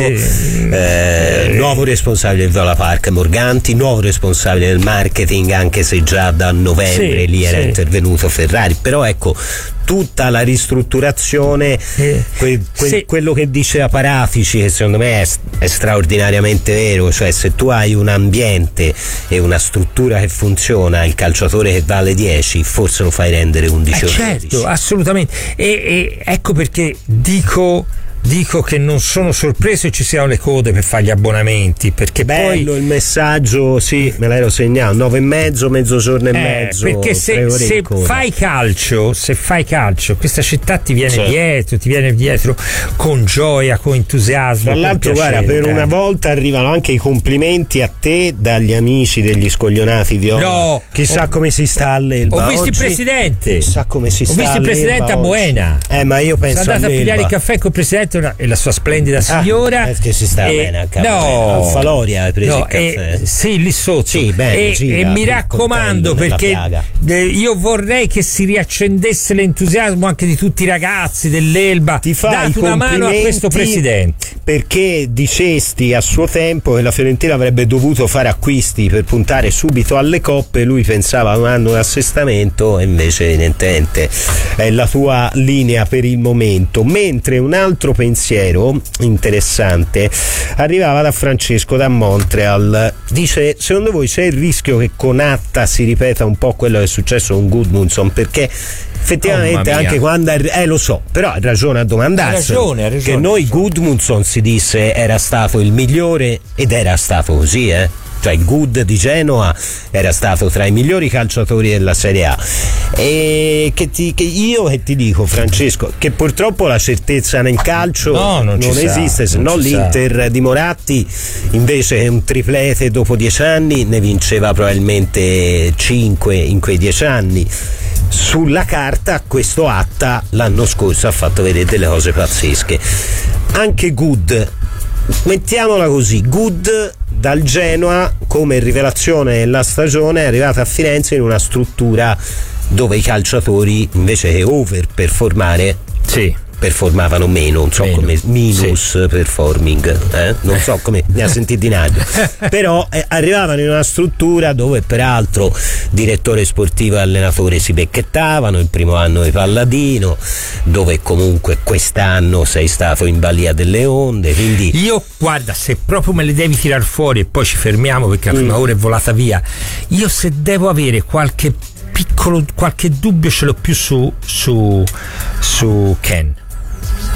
Speaker 3: eh, nuovo responsabile del Viola Park Morganti, nuovo responsabile del marketing, anche se già da novembre sì, lì era sì. intervenuto Ferrari, però ecco tutta la ristrutturazione, eh, que, que, sì. quello che diceva Paratici, che secondo me è, è straordinariamente vero, cioè se tu hai un ambiente e una struttura che funziona, il calciatore che vale dieci forse lo fai rendere undici
Speaker 2: eh
Speaker 3: o
Speaker 2: certo,
Speaker 3: dodici.
Speaker 2: Assolutamente, e, e ecco perché dico dico che non sono sorpreso che ci siano le code per fare gli abbonamenti, perché
Speaker 3: bello
Speaker 2: poi
Speaker 3: il messaggio, sì, me l'ero segnato, nove e mezzo, mezzogiorno e
Speaker 2: eh,
Speaker 3: mezzo,
Speaker 2: perché se, se fai calcio se fai calcio questa città ti viene certo. dietro ti viene dietro con gioia, con entusiasmo.
Speaker 3: Tra l'altro guarda, per una volta arrivano anche i complimenti a te dagli amici degli scoglionati Viola.
Speaker 2: No,
Speaker 3: chissà
Speaker 2: ho,
Speaker 3: come si sta all'Elba
Speaker 2: ho visto
Speaker 3: oggi.
Speaker 2: Il presidente
Speaker 3: chissà come si
Speaker 2: ho
Speaker 3: sta
Speaker 2: visto il presidente a Buena,
Speaker 3: eh ma io penso
Speaker 2: sono andato
Speaker 3: all'Elba.
Speaker 2: a pigliare il caffè col presidente e la sua splendida signora,
Speaker 3: ah, che si sta
Speaker 2: e,
Speaker 3: bene a capo,
Speaker 2: no,
Speaker 3: Alfa Loria hai preso
Speaker 2: no,
Speaker 3: il caffè
Speaker 2: e, sì, lì sotto,
Speaker 3: sì, bene,
Speaker 2: e,
Speaker 3: gira,
Speaker 2: e mi raccomando, perché eh, io vorrei che si riaccendesse l'entusiasmo anche di tutti i ragazzi dell'Elba.
Speaker 3: Ti fai
Speaker 2: date una mano a questo presidente,
Speaker 3: perché dicesti a suo tempo che la Fiorentina avrebbe dovuto fare acquisti per puntare subito alle coppe, lui pensava a un anno di assestamento e invece evidentemente è la tua linea per il momento. Mentre un altro pensiero interessante arrivava da Francesco da Montreal, dice: secondo voi c'è il rischio che con Atta si ripeta un po' quello che è successo con Gudmundsson? Perché effettivamente oh, anche quando eh lo so, però ha ragione a domandarselo,
Speaker 2: ha ragione, ha ragione,
Speaker 3: che noi Gudmundsson si disse era stato il migliore ed era stato così, eh cioè il Good di Genoa era stato tra i migliori calciatori della Serie A, e che, ti, che io che ti dico, Francesco, che purtroppo la certezza nel calcio
Speaker 2: no, non,
Speaker 3: non esiste, se no l'Inter sa. Di Moratti invece è un triplete dopo dieci anni, ne vinceva probabilmente cinque in quei dieci anni. Sulla carta questo Atta l'anno scorso ha fatto vedere delle cose pazzesche. Anche Good, mettiamola così, Good dal Genoa come rivelazione della stagione è arrivata a Firenze in una struttura dove i calciatori invece che overperformare
Speaker 2: sì.
Speaker 3: performavano meno, non so meno. come minus sì. performing, eh? non so come ne ha sentiti in aria, però eh, arrivavano in una struttura dove peraltro direttore sportivo e allenatore si becchettavano, il primo anno di Palladino, dove comunque quest'anno sei stato in balia delle onde, quindi
Speaker 2: io guarda, se proprio me le devi tirar fuori e poi ci fermiamo perché la prima mm. ora è volata via, io se devo avere qualche piccolo qualche dubbio ce l'ho più su su su Ken.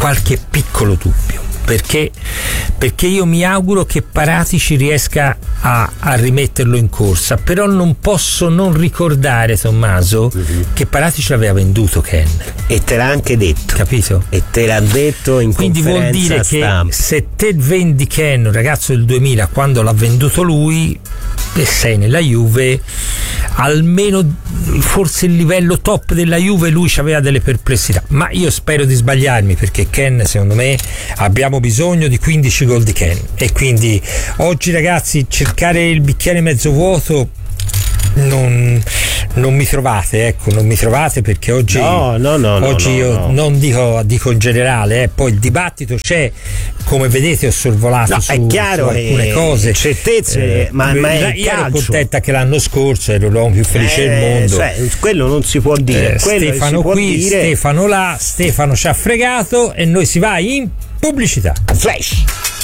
Speaker 2: qualche piccolo dubbio, perché perché io mi auguro che Paratici riesca a, a rimetterlo in corsa, però non posso non ricordare, Tommaso, mm-hmm. che Paratici aveva venduto Ken,
Speaker 3: e te l'ha anche detto,
Speaker 2: capito?
Speaker 3: E te l'ha detto in
Speaker 2: quindi
Speaker 3: conferenza
Speaker 2: vuol dire
Speaker 3: stampa.
Speaker 2: Che se te vendi Ken, un ragazzo del duemila, quando l'ha venduto lui e sei nella Juve, almeno forse il livello top della Juve lui aveva delle perplessità, ma io spero di sbagliarmi, perché Ken, secondo me, abbiamo bisogno di quindici gol di Ken, e quindi oggi, ragazzi, cercare il bicchiere mezzo vuoto non, non mi trovate, ecco, non mi trovate, perché oggi
Speaker 3: no, no, no,
Speaker 2: oggi
Speaker 3: no,
Speaker 2: io
Speaker 3: no.
Speaker 2: non dico, dico in generale, eh, poi il dibattito c'è, come vedete ho sorvolato
Speaker 3: no,
Speaker 2: su,
Speaker 3: è chiaro,
Speaker 2: su alcune cose,
Speaker 3: certezze, eh, ma, ma è
Speaker 2: io ero
Speaker 3: calcio.
Speaker 2: contenta che l'anno scorso ero l'uomo più felice
Speaker 3: eh,
Speaker 2: del mondo,
Speaker 3: cioè, quello non si può dire,
Speaker 2: eh, Stefano
Speaker 3: si può
Speaker 2: qui,
Speaker 3: dire...
Speaker 2: Stefano là, Stefano ci ha fregato e noi si va in pubblicità.
Speaker 3: Flash.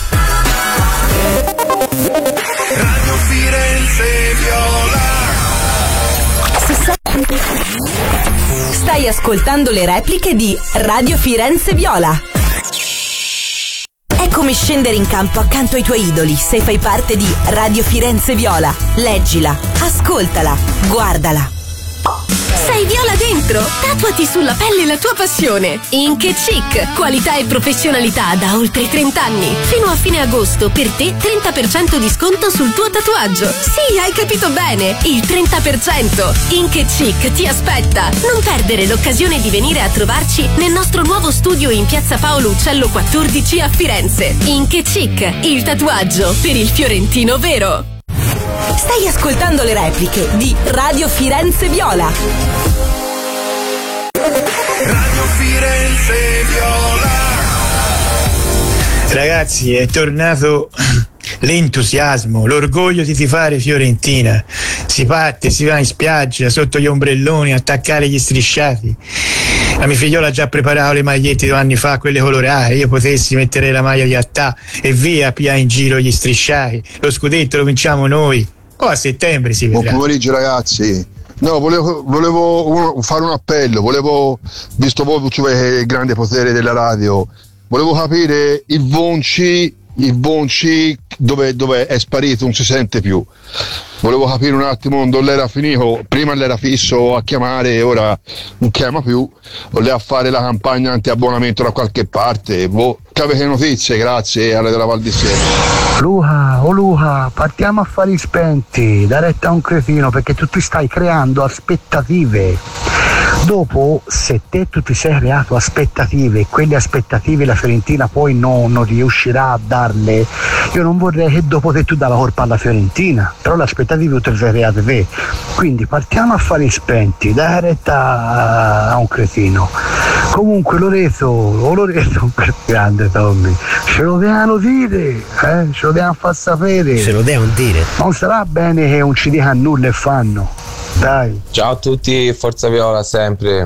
Speaker 4: Radio Firenze Viola.
Speaker 5: Stai ascoltando le repliche di Radio Firenze Viola. È come scendere in campo accanto ai tuoi idoli se fai parte di Radio Firenze Viola. Leggila, ascoltala, guardala.
Speaker 12: Sei viola dentro? Tatuati sulla pelle la tua passione. Ink e Chic, qualità e professionalità da oltre trenta anni. Fino a fine agosto per te trenta per cento di sconto sul tuo tatuaggio. Sì, hai capito bene, il trenta per cento. Ink e Chic ti aspetta. Non perdere l'occasione di venire a trovarci nel nostro nuovo studio in piazza Paolo Uccello quattordici a Firenze. Ink e Chic, il tatuaggio per il fiorentino vero.
Speaker 5: Stai ascoltando le repliche di Radio Firenze Viola.
Speaker 4: Radio Firenze Viola.
Speaker 13: Ragazzi, è tornato l'entusiasmo, l'orgoglio di tifare Fiorentina. Si parte, si va in spiaggia sotto gli ombrelloni a attaccare gli strisciati. La mia figliola ha già preparato le magliette due anni fa, quelle colorate. Io potessi mettere la maglia di Attà e via pia in giro gli strisciati. Lo scudetto lo vinciamo noi. O a settembre si vedrà.
Speaker 14: Buon pomeriggio, ragazzi. No, volevo, volevo fare un appello, volevo, visto voi il grande potere della radio, volevo capire il Vonci, il Vonci dove, dove è sparito, non si sente più. Volevo capire un attimo dove l'era finito, prima l'era fisso a chiamare e ora non chiama più, voleva fare la campagna anti-abbonamento da qualche parte. Boh, che avete notizie? Grazie, alle della Val di Siena.
Speaker 15: Luca, oh Luca, partiamo a fare spenti, da retta a un cretino, perché tu ti stai creando aspettative. Dopo, se te tu ti sei creato aspettative e quelle aspettative la Fiorentina poi no, non riuscirà a darle, io non vorrei che dopo te tu dà la colpa alla Fiorentina, però le aspettative te le sei create te. Quindi partiamo a fare spenti, da retta a un cretino. Comunque Loreto, oh Loreto, grande Tommy, ce lo devono dire, eh? ce lo devono far sapere.
Speaker 3: Ce lo devono dire.
Speaker 15: Non sarà bene che non ci dicano nulla e fanno. Dai.
Speaker 16: Ciao a tutti, Forza Viola sempre.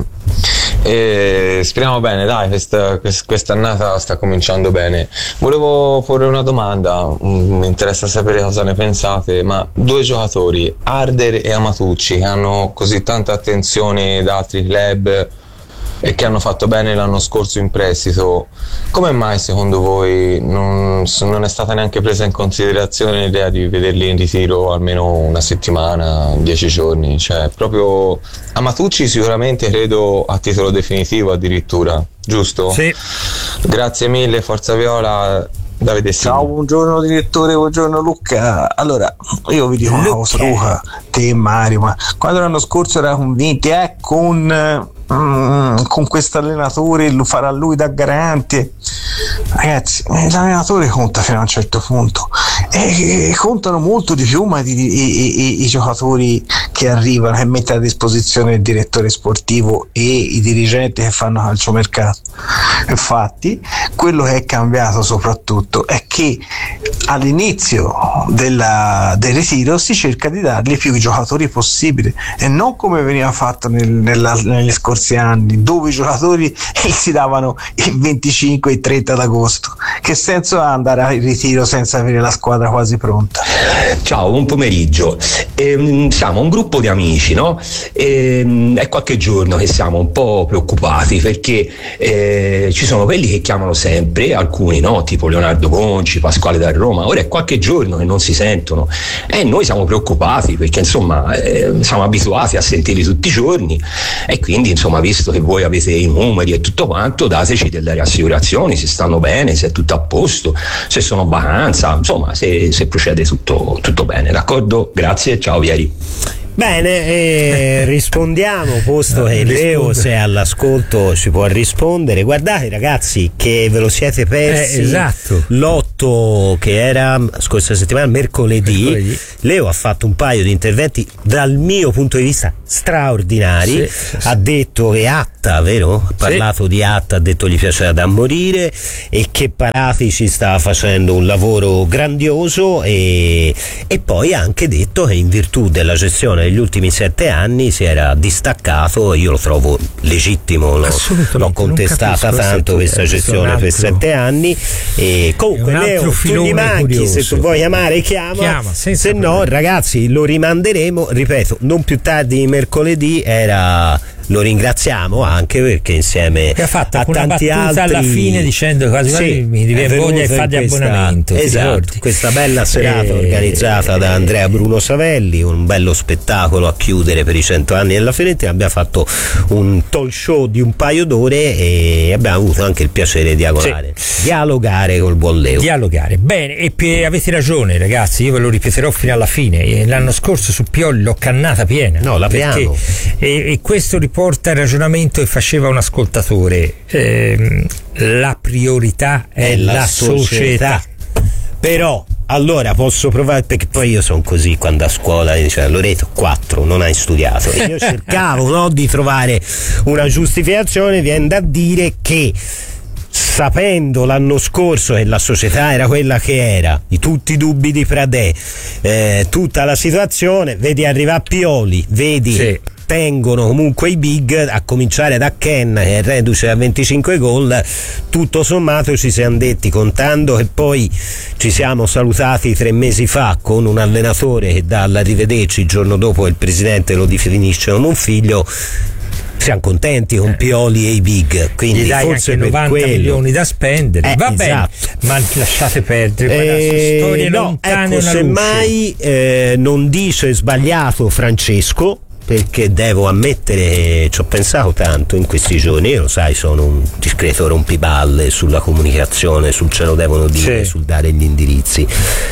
Speaker 16: E speriamo bene, dai, questa, quest'annata sta cominciando bene. Volevo porre una domanda, mi interessa sapere cosa ne pensate, ma due giocatori, Harder e Amatucci, che hanno così tanta attenzione da altri club e che hanno fatto bene l'anno scorso in prestito, come mai secondo voi non, non è stata neanche presa in considerazione l'idea di vederli in ritiro almeno una settimana, dieci giorni? Cioè, proprio Amatucci sicuramente credo a titolo definitivo addirittura, giusto?
Speaker 2: Sì.
Speaker 16: Grazie mille, Forza Viola. Davide Sini.
Speaker 17: Ciao, buongiorno direttore, buongiorno Luca. Allora, io vi dico una cosa, Luca, te e Mario, ma quando l'anno scorso era convinti, eh, con Mm, con questo allenatore lo farà lui da garante, ragazzi, l'allenatore conta fino a un certo punto e, e contano molto di più ma di, i, i, i giocatori che arrivano, che mette a disposizione il direttore sportivo e i dirigenti che fanno calciomercato. Infatti quello che è cambiato soprattutto è che all'inizio della, del ritiro si cerca di dargli più giocatori possibili e non come veniva fatto nel, nella, negli scorsi anni, dove i giocatori si davano il venticinque e il trenta d'agosto. che senso ha andare al ritiro senza avere la squadra quasi pronta?
Speaker 18: Ciao, buon pomeriggio. Ehm, siamo un gruppo di amici, no? Ehm, è qualche giorno che siamo un po' preoccupati perché eh, ci sono quelli che chiamano sempre, alcuni no, tipo Leonardo Conci, Pasquale da Roma, ora è qualche giorno che non si sentono e noi siamo preoccupati perché insomma eh, siamo abituati a sentirli tutti i giorni e quindi insomma, visto che voi avete i numeri e tutto quanto, dateci delle rassicurazioni se stanno bene, se è tutto a posto, se sono in vacanza, insomma se, se procede tutto, tutto bene, d'accordo? Grazie, ciao Vieri.
Speaker 3: Bene, eh, rispondiamo, posto che Leo, se è all'ascolto, ci può rispondere. Guardate ragazzi che ve lo siete persi,
Speaker 2: eh, esatto.
Speaker 3: L'otto che era scorsa settimana, mercoledì, mercoledì, Leo ha fatto un paio di interventi dal mio punto di vista straordinari, sì, sì. Ha detto che Atta, vero? Ha parlato sì. di Atta, ha detto gli piaceva da morire e che Paratici stava facendo un lavoro grandioso e, e poi ha anche detto che in virtù della gestione negli ultimi sette anni si era distaccato, io lo trovo legittimo, l'ho, l'ho contestata tanto questa gestione altro, per sette anni e comunque Leo, tu gli manchi, curioso. Se tu vuoi chiamare chiama, chiama se no ragazzi lo rimanderemo, ripeto, non più tardi di mercoledì. Era lo ringraziamo anche perché insieme
Speaker 2: che ha fatto
Speaker 3: a tanti altri
Speaker 2: alla fine dicendo quasi sì, mi viene voglia e fa di abbonamento,
Speaker 3: esatto, questa bella serata e... organizzata da Andrea Bruno Savelli, un bello spettacolo a chiudere per i cento anni della Fiorentina. Abbiamo fatto un talk show di un paio d'ore e abbiamo avuto anche il piacere di dialogare, sì. dialogare col buon Leo.
Speaker 2: Dialogare, bene, e p- avete ragione ragazzi, io ve lo ripeterò fino alla fine. L'anno scorso su Pioli l'ho cannata piena,
Speaker 3: no, la piano
Speaker 2: e, e questo porta il ragionamento che faceva un ascoltatore, eh, la priorità è, è la, la società. società
Speaker 3: però allora posso provare, perché poi io sono così quando a scuola mi diceva Loreto quattro non hai studiato e io cercavo no, di trovare una giustificazione, viene da dire che sapendo l'anno scorso che la società era quella che era, di tutti i dubbi di Pradè, eh, tutta la situazione, vedi arriva Pioli, vedi sì. tengono comunque i big, a cominciare da Ken che è reduce a venticinque gol, tutto sommato ci siamo detti, contando che poi ci siamo salutati tre mesi fa con un allenatore che dall'arrivederci il giorno dopo il presidente lo definisce come un figlio, siamo contenti con Pioli e i big, quindi
Speaker 2: gli dai
Speaker 3: forse
Speaker 2: anche
Speaker 3: per
Speaker 2: novanta
Speaker 3: quello...
Speaker 2: milioni da spendere,
Speaker 3: eh,
Speaker 2: va
Speaker 3: esatto.
Speaker 2: bene, ma lasciate perdere,
Speaker 3: eh,
Speaker 2: storie
Speaker 3: no,
Speaker 2: lontane,
Speaker 3: ecco, semmai eh, non dice sbagliato Francesco, perché devo ammettere che ci ho pensato tanto in questi giorni. Io lo sai, sono un discreto rompiballe sulla comunicazione, sul ce lo devono dire, sì. sul dare gli indirizzi,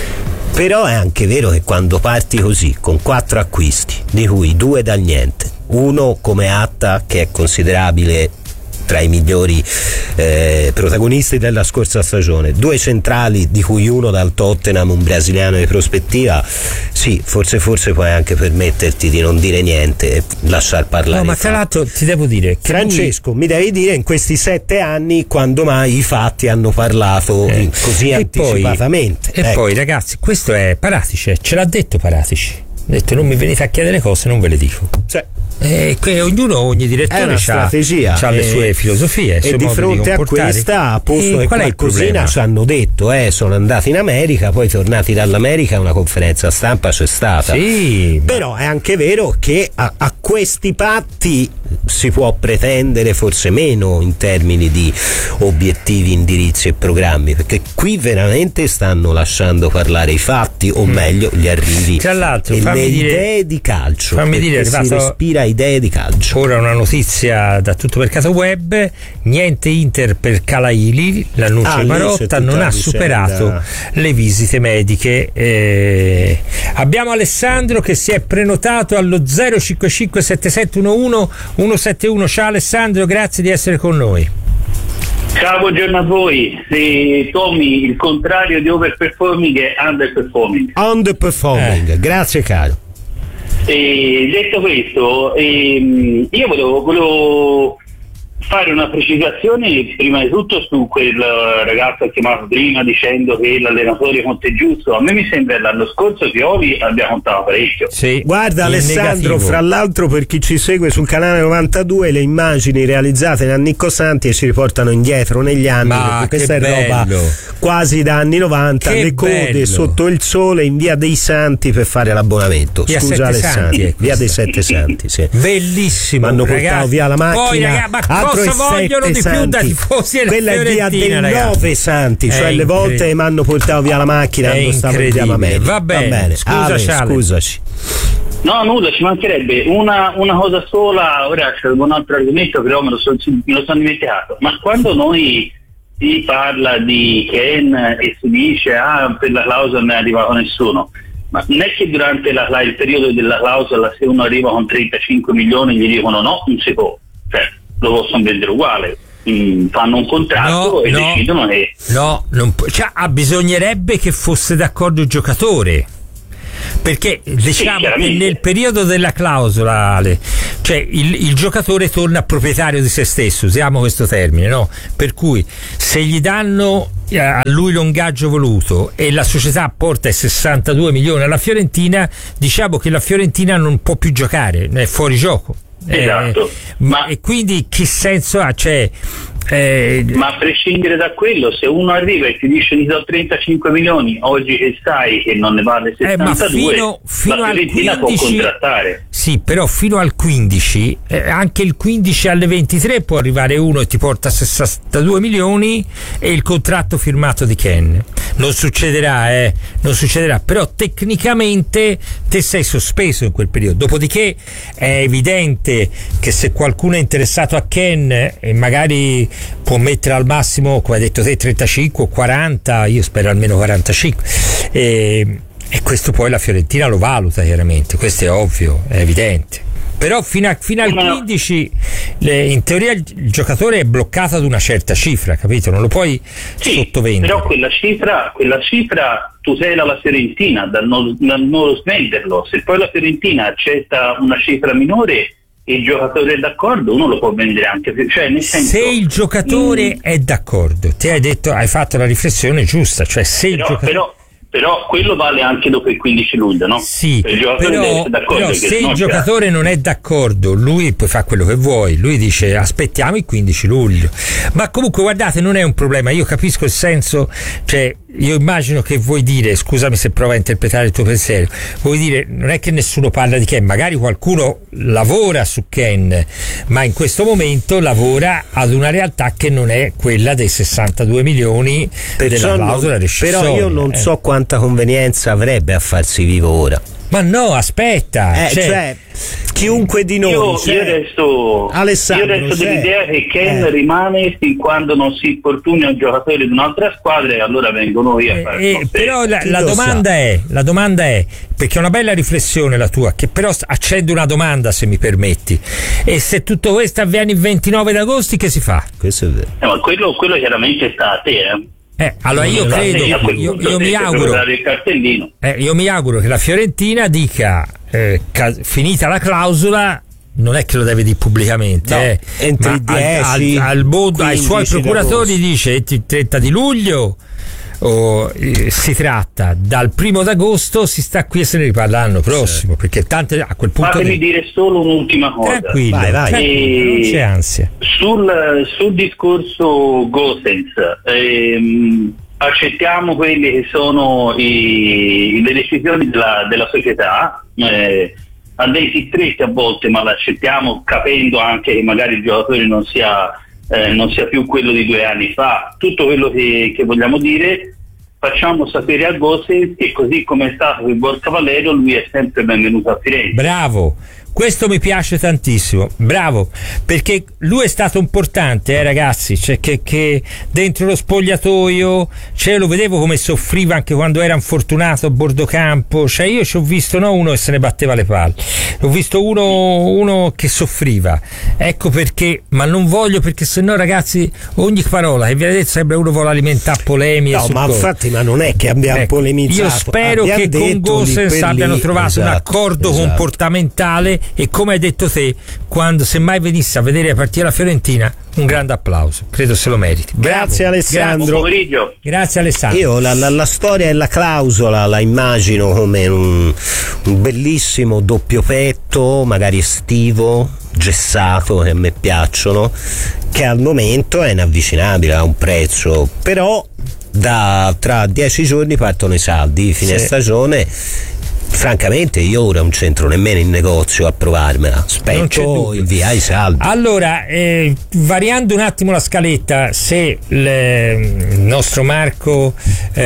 Speaker 3: però è anche vero che quando parti così con quattro acquisti, di cui due dal niente, uno come Atta che è considerabile tra i migliori eh, protagonisti della scorsa stagione, due centrali di cui uno dal Tottenham, un brasiliano di prospettiva, sì, forse forse puoi anche permetterti di non dire niente e lasciar parlare.
Speaker 2: No, ma tra l'altro ti devo dire che
Speaker 3: Francesco lui... mi devi dire in questi sette anni quando mai i fatti hanno parlato eh. così e anticipatamente
Speaker 2: poi, e
Speaker 3: ecco.
Speaker 2: poi ragazzi, questo è Paratici, ce l'ha detto Paratici, ha detto non mi venite a chiedere cose, non ve le dico, cioè Eh, que- ognuno, ogni direttore ha le sue filosofie
Speaker 3: e di fronte
Speaker 2: di
Speaker 3: a questa, posto che qualcosina ci hanno detto, eh, sono andati in America, poi tornati dall'America una conferenza stampa c'è stata,
Speaker 2: sì,
Speaker 3: però è anche vero che a, a questi patti si può pretendere forse meno in termini di obiettivi, indirizzi e programmi, perché qui veramente stanno lasciando parlare i fatti, o meglio gli arrivi
Speaker 2: tra l'altro,
Speaker 3: e le
Speaker 2: dire,
Speaker 3: idee di calcio,
Speaker 2: fammi dire,
Speaker 3: si respira idee di calcio.
Speaker 2: Ora una notizia da tutto mercato web, niente Inter per Calaili, l'annuncio
Speaker 3: ah,
Speaker 2: di Marotta, non ha superato le visite mediche. Eh, abbiamo Alessandro che si è prenotato allo zero cinque cinque sette sette uno uno uno sette uno. Ciao Alessandro, grazie di essere con noi.
Speaker 19: Ciao, buongiorno a voi. E, Tommy, il contrario di overperforming è underperforming.
Speaker 3: Underperforming, eh. grazie caro.
Speaker 19: E detto questo, ehm, io volevo, volevo fare una precisazione prima di tutto su quel ragazzo che ha chiamato prima dicendo che l'allenatore conta è giusto. A me mi sembra che l'anno scorso Pioli abbia contato parecchio.
Speaker 2: Sì,
Speaker 3: guarda Alessandro, negativo. Fra l'altro, per chi ci segue sul canale novantadue, le immagini realizzate da Nicco Santi e ci riportano indietro negli anni.
Speaker 2: Ma
Speaker 3: questa è
Speaker 2: bello.
Speaker 3: roba quasi da anni novanta,
Speaker 2: che
Speaker 3: le code
Speaker 2: bello.
Speaker 3: sotto il sole in via dei Santi per fare l'abbonamento.
Speaker 2: Via
Speaker 3: Scusa Alessandro, via dei Sette Santi, sì.
Speaker 2: Bellissimo.
Speaker 3: Hanno portato
Speaker 2: ragazzi.
Speaker 3: via la macchina.
Speaker 2: Poi, ragazzi, ma cosa vogliono di più da tifosi e
Speaker 3: quella è via dei Nove Santi, cioè le volte mi hanno portato via la macchina
Speaker 2: è
Speaker 3: quando stavo in via Mameli.
Speaker 2: Va bene,
Speaker 3: Va bene.
Speaker 2: scusa,
Speaker 3: Ale, scusaci.
Speaker 19: No, nulla, ci mancherebbe. Una, una cosa sola, ora c'è un altro argomento, però me lo, so, me lo sono dimenticato. Ma quando noi si parla di Ken e si dice ah, per la clausola non è arrivato nessuno, ma non è che durante la, la, il periodo della clausola, se uno arriva con trentacinque milioni gli dicono no, non si può, cioè lo possono vendere uguale. Mm, fanno un contratto
Speaker 2: no,
Speaker 19: e
Speaker 2: no,
Speaker 19: decidono che
Speaker 2: no, non pu- cioè, ah, bisognerebbe che fosse d'accordo il giocatore, perché diciamo
Speaker 19: sì,
Speaker 2: che nel periodo della clausola, Ale, cioè il, il giocatore torna proprietario di se stesso, usiamo questo termine, no? Per cui se gli danno a lui l'ingaggio voluto e la società porta i sessantadue milioni alla Fiorentina, diciamo che la Fiorentina non può più giocare, è fuori gioco.
Speaker 19: Esatto.
Speaker 2: Eh, ma e quindi che senso ha? Cioè, eh,
Speaker 19: ma a prescindere da quello, se uno arriva e ti dice ti do trentacinque milioni oggi che sai che non ne vale settantadue,
Speaker 2: eh, ma fino, fino
Speaker 19: la Fiorentina può contrattare.
Speaker 2: Sì, però fino al quindici, eh, anche il quindici alle ventitré può arrivare uno e ti porta sessantadue milioni e il contratto firmato di Ken. Non succederà, eh, non succederà, però tecnicamente te sei sospeso in quel periodo. Dopodiché è evidente che se qualcuno è interessato a Ken e magari può mettere al massimo, come hai detto te, trentacinque o quaranta, io spero almeno quarantacinque, e, e questo poi la Fiorentina lo valuta chiaramente, questo è ovvio, è evidente. Però fino, a, fino al quindici le, in teoria il, il giocatore è bloccato ad una certa cifra, capito? Non lo puoi
Speaker 19: sì,
Speaker 2: sottovendere.
Speaker 19: Però quella cifra, quella cifra tutela la Fiorentina dal non, dal non svenderlo. Se poi la Fiorentina accetta una cifra minore e il giocatore è d'accordo, uno lo può vendere anche più, cioè nel senso,
Speaker 2: se il giocatore mm, è d'accordo, ti hai detto, hai fatto la riflessione giusta, cioè se
Speaker 19: però,
Speaker 2: il giocatore
Speaker 19: però, però quello vale anche dopo il quindici luglio, no?
Speaker 2: Sì,
Speaker 19: il
Speaker 2: però, però se il giocatore non è d'accordo, lui poi fa quello che vuoi, lui dice aspettiamo il quindici luglio. Ma comunque guardate, non è un problema, io capisco il senso, cioè io immagino che vuoi dire, scusami se provo a interpretare il tuo pensiero, vuoi dire non è che nessuno parla di Ken, magari qualcuno lavora su Ken, ma in questo momento lavora ad una realtà che non è quella dei sessantadue milioni
Speaker 3: perciò
Speaker 2: della clausola rescissoria.
Speaker 3: Però io non
Speaker 2: eh.
Speaker 3: so quanta convenienza avrebbe a farsi vivo ora.
Speaker 2: Ma no, aspetta,
Speaker 3: eh, cioè, cioè chiunque di noi,
Speaker 19: io,
Speaker 3: cioè,
Speaker 19: io resto,
Speaker 3: Alessandro,
Speaker 19: io resto
Speaker 3: cioè,
Speaker 19: dell'idea che Ken
Speaker 3: eh.
Speaker 19: rimane fin quando non si infortuni un giocatore di un'altra squadra e allora vengono io a fare
Speaker 2: eh, eh, però la, la domanda sa. è la domanda è perché è una bella riflessione la tua, che però accendo una domanda se mi permetti, e se tutto questo avviene il ventinove d'agosto che si fa?
Speaker 3: Questo è vero.
Speaker 19: Eh, ma quello, quello chiaramente sta a te, eh.
Speaker 2: Eh, allora io credo, io, io, io mi auguro, eh, io mi auguro che la Fiorentina dica eh, ca- finita la clausola, non è che lo deve dire pubblicamente,
Speaker 3: no,
Speaker 2: eh,
Speaker 3: entri
Speaker 2: ma
Speaker 3: dieci,
Speaker 2: al, al, al mondo, ai suoi procuratori dice il trenta di luglio. Oh, eh, si tratta dal primo d'agosto, si sta qui e se ne riparla l'anno prossimo, perché tante a quel punto
Speaker 19: fatemi
Speaker 2: di...
Speaker 19: dire solo un'ultima cosa,
Speaker 2: tranquillo, vai, vai. Tranquillo, non c'è ansia.
Speaker 19: Sul, sul discorso Gosens, ehm, accettiamo quelle che sono i, le decisioni della, della società, eh, a dei stretti a volte, ma l'accettiamo capendo anche che magari il giocatore non sia Eh, non sia più quello di due anni fa. Tutto quello che, che vogliamo dire, facciamo sapere a Gosens che così come è stato il Borca Valero, lui è sempre benvenuto a Firenze.
Speaker 2: Bravo, questo mi piace tantissimo, bravo, perché lui è stato importante, eh ragazzi, cioè che, che dentro lo spogliatoio, cioè lo vedevo come soffriva anche quando era infortunato a bordo campo, cioè io ci ho visto no uno che se ne batteva le palle, ho visto uno, uno che soffriva, ecco perché, ma non voglio, perché sennò ragazzi ogni parola che viene detto sembra uno vuole alimentare polemiche.
Speaker 3: No, ma infatti, ma non è che abbiamo ecco, polemizzato.
Speaker 2: Io spero
Speaker 3: abbiamo
Speaker 2: che con Gosens abbiano trovato esatto, un accordo esatto. comportamentale e come hai detto te, quando se mai venisse a vedere la partita della Fiorentina, un grande applauso, credo se lo meriti. Bravo.
Speaker 3: Grazie Alessandro.
Speaker 2: Grazie, Grazie Alessandro.
Speaker 3: Io la, la, la storia e la clausola la immagino come un, un bellissimo doppio petto, magari estivo, gessato, che a me piacciono, che al momento è inavvicinabile a un prezzo, però da tra dieci giorni partono i saldi, fine
Speaker 2: Sì.
Speaker 3: stagione. Francamente io ora non c'entro nemmeno in negozio a provarmela, aspetto il via i saldi.
Speaker 2: Allora, eh, variando un attimo la scaletta, se le, il nostro Marco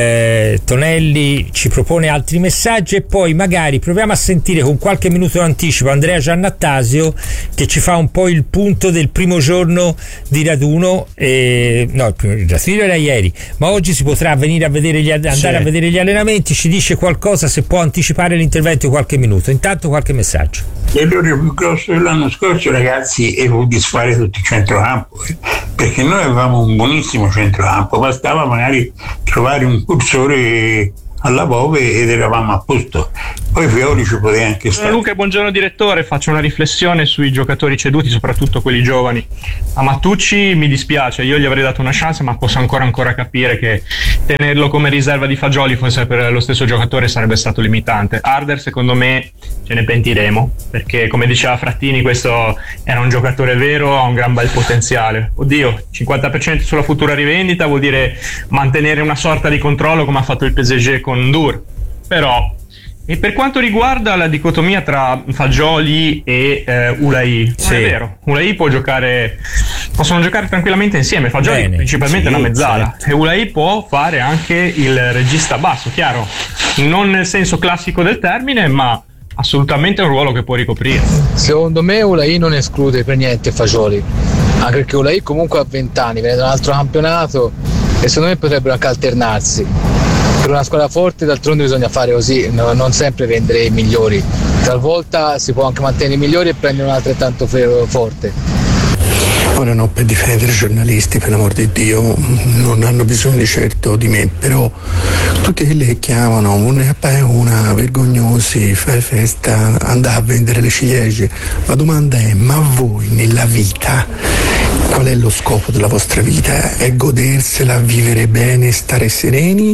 Speaker 2: eh, Tonelli ci propone altri messaggi e poi magari proviamo a sentire con qualche minuto d'anticipo Andrea Giannattasio che ci fa un po' il punto del primo giorno di raduno, eh, no il primo il raduno era ieri, ma oggi si potrà venire a vedere gli, andare
Speaker 3: Sì.
Speaker 2: a vedere gli allenamenti, ci dice qualcosa, se può anticipare l'intervento di qualche minuto. Intanto qualche messaggio.
Speaker 20: L'errore più grosso dell'anno scorso, ragazzi, è fu disfare tutto il centrocampo, eh, perché noi avevamo un buonissimo centrocampo, bastava magari trovare un cursore alla Bove ed eravamo a posto. Poi Fiori ci poteva anche stare.
Speaker 21: Luca, buongiorno direttore, faccio una riflessione sui giocatori ceduti, soprattutto quelli giovani. A Mattucci mi dispiace, io gli avrei dato una chance, ma posso ancora ancora capire che tenerlo come riserva di Fagioli fosse per lo stesso giocatore sarebbe stato limitante. Harder secondo me ce ne pentiremo, perché come diceva Frattini questo era un giocatore vero, ha un gran bel potenziale. Oddio, cinquanta per cento sulla futura rivendita vuol dire mantenere una sorta di controllo come ha fatto il P S G con Dur, però. E per quanto riguarda la dicotomia tra Fagioli e eh, Ulai,
Speaker 2: Sì.
Speaker 21: non è vero, Ulai può giocare, possono giocare tranquillamente insieme, Fagioli
Speaker 2: Bene,
Speaker 21: principalmente
Speaker 2: sì,
Speaker 21: una mezzala,
Speaker 2: certo.
Speaker 21: e Ulai può fare anche il regista basso, chiaro, non nel senso classico del termine, ma assolutamente è un ruolo che può ricoprire.
Speaker 22: Secondo me Ulai non esclude per niente Fagioli, anche perché Ulai comunque ha venti anni, viene da un altro campionato e secondo me potrebbero anche alternarsi. Per una squadra forte d'altronde bisogna fare così, no, non sempre vendere i migliori, talvolta si può anche mantenere i migliori e prendere un altrettanto forte.
Speaker 23: Ora no, per difendere i giornalisti, per l'amor di Dio, non hanno bisogno di certo di me, però tutti quelli che chiamano una, una vergognosi, fai festa, andare a vendere le ciliegie, la domanda è: ma voi nella vita qual è lo scopo della vostra vita? È godersela, vivere bene, stare sereni,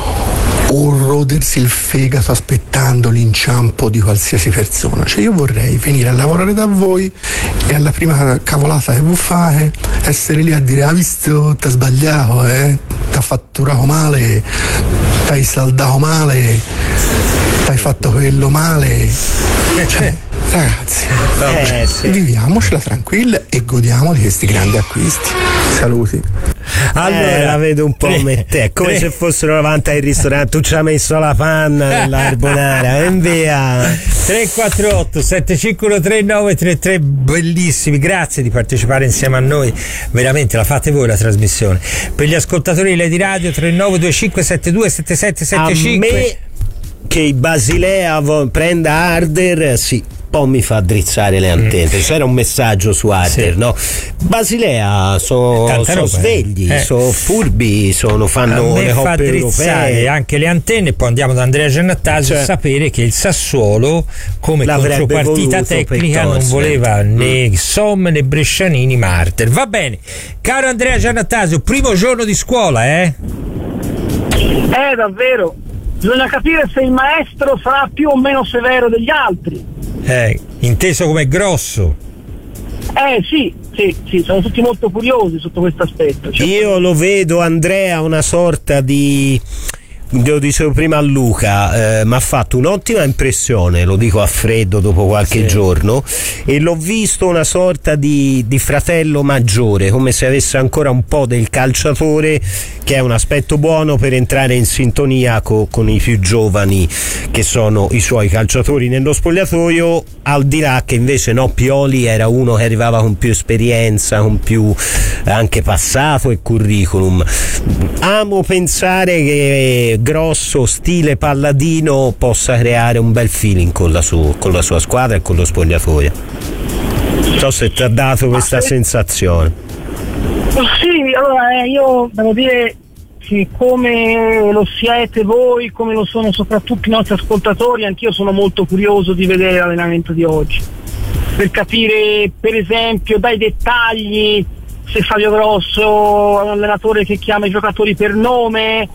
Speaker 23: o rodersi il fegato aspettando l'inciampo di qualsiasi persona? Cioè io vorrei venire a lavorare da voi e alla prima cavolata che vi fate essere lì a dire: ha visto, t'ha sbagliato, eh? t'ha fatturato male, t'hai saldato male, t'hai fatto quello male. Cioè, ragazzi,
Speaker 3: Eh, sì.
Speaker 23: viviamocela tranquilla e godiamo di questi grandi acquisti. Saluti.
Speaker 3: Allora eh, la vedo un po' come te, come tre. Se fossero davanti al ristorante, tu ci hai messo la panna nella carbonara, e via.
Speaker 2: tre quattro otto sette cinque uno tre nove tre tre, bellissimi, grazie di partecipare insieme a noi, veramente la fate voi la trasmissione. Per gli ascoltatori di Lady Radio tre nove due cinque sette due sette sette sette cinque.
Speaker 3: A me che il Basilea prenda Harder, sì, poi mi fa drizzare le antenne. Mm. C'era un messaggio su Harder, sì. no? Basilea sono so svegli, eh. sono furbi, sono, fanno le coppe europee,
Speaker 2: anche le antenne. Poi andiamo da Andrea Giannattasio, cioè, a sapere che il Sassuolo come contropartita tecnica non voleva mm. né Somme né Brescianini ma Harder. Va bene, caro Andrea Giannattasio, primo giorno di scuola, eh?
Speaker 1: Eh, davvero. Bisogna capire se il maestro sarà più o meno severo degli altri.
Speaker 2: Eh, inteso come grosso.
Speaker 1: Eh sì, sì, sì, sono tutti molto curiosi sotto questo aspetto.
Speaker 3: Cioè, io lo vedo, Andrea, una sorta di... Lo dicevo prima a Luca, eh, mi ha fatto un'ottima impressione, lo dico a freddo dopo qualche sì. giorno, e l'ho visto una sorta di, di fratello maggiore, come se avesse ancora un po' del calciatore, che è un aspetto buono per entrare in sintonia co, con i più giovani che sono i suoi calciatori nello spogliatoio, al di là che invece no, Pioli era uno che arrivava con più esperienza, con più anche passato e curriculum. Amo pensare che grosso, stile Palladino, possa creare un bel feeling con la, su, con la sua squadra e con lo spogliatoio. Non so se ti ha dato questa sensazione.
Speaker 1: Sì, allora eh, io devo dire che come lo siete voi, come lo sono soprattutto i nostri ascoltatori, anch'io sono molto curioso di vedere l'allenamento di oggi. per capire per esempio dai dettagli se Fabio Grosso è un allenatore che chiama i giocatori per nome,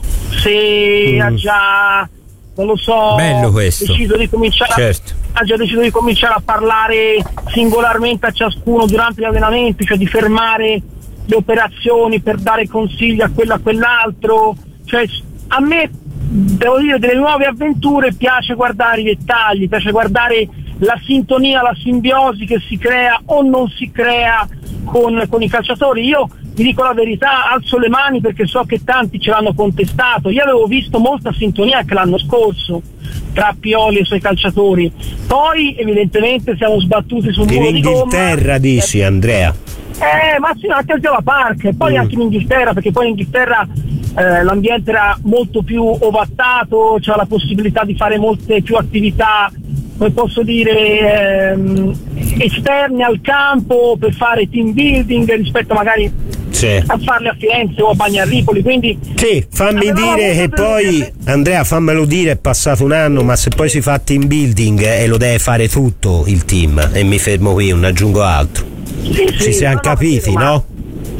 Speaker 1: se mm. ha già, non lo so,
Speaker 2: bello questo.
Speaker 1: deciso di cominciare
Speaker 2: certo.
Speaker 1: a, ha già deciso di cominciare a parlare singolarmente a ciascuno durante gli allenamenti, cioè di fermare le operazioni per dare consigli a quello a quell'altro. Cioè, a me, devo dire, delle nuove avventure piace guardare i dettagli, piace guardare la sintonia, la simbiosi che si crea o non si crea con, con i calciatori. Io vi dico la verità, alzo le mani perché so che tanti ce l'hanno contestato. Io avevo visto molta sintonia anche l'anno scorso tra Pioli e i suoi calciatori, poi evidentemente siamo sbattuti su un muro di gomma.
Speaker 3: In Inghilterra dici, Andrea?
Speaker 1: Eh, ma sì, anche al Viola Park, e poi mm. anche in Inghilterra, perché poi in Inghilterra eh, l'ambiente era molto più ovattato, c'era la possibilità di fare molte più attività, come posso dire, ehm, esterne al campo per fare team building rispetto magari
Speaker 3: sì.
Speaker 1: a farle a Firenze o a Bagnarripoli, quindi
Speaker 3: sì, fammi dire che poi delle... Andrea, fammelo dire, è passato un anno, ma se poi si fa team building e eh, lo deve fare tutto il team, e mi fermo qui, non aggiungo altro.
Speaker 1: Sì,
Speaker 3: ci
Speaker 1: sì,
Speaker 3: siamo
Speaker 1: no,
Speaker 3: capiti,
Speaker 1: no?
Speaker 3: no?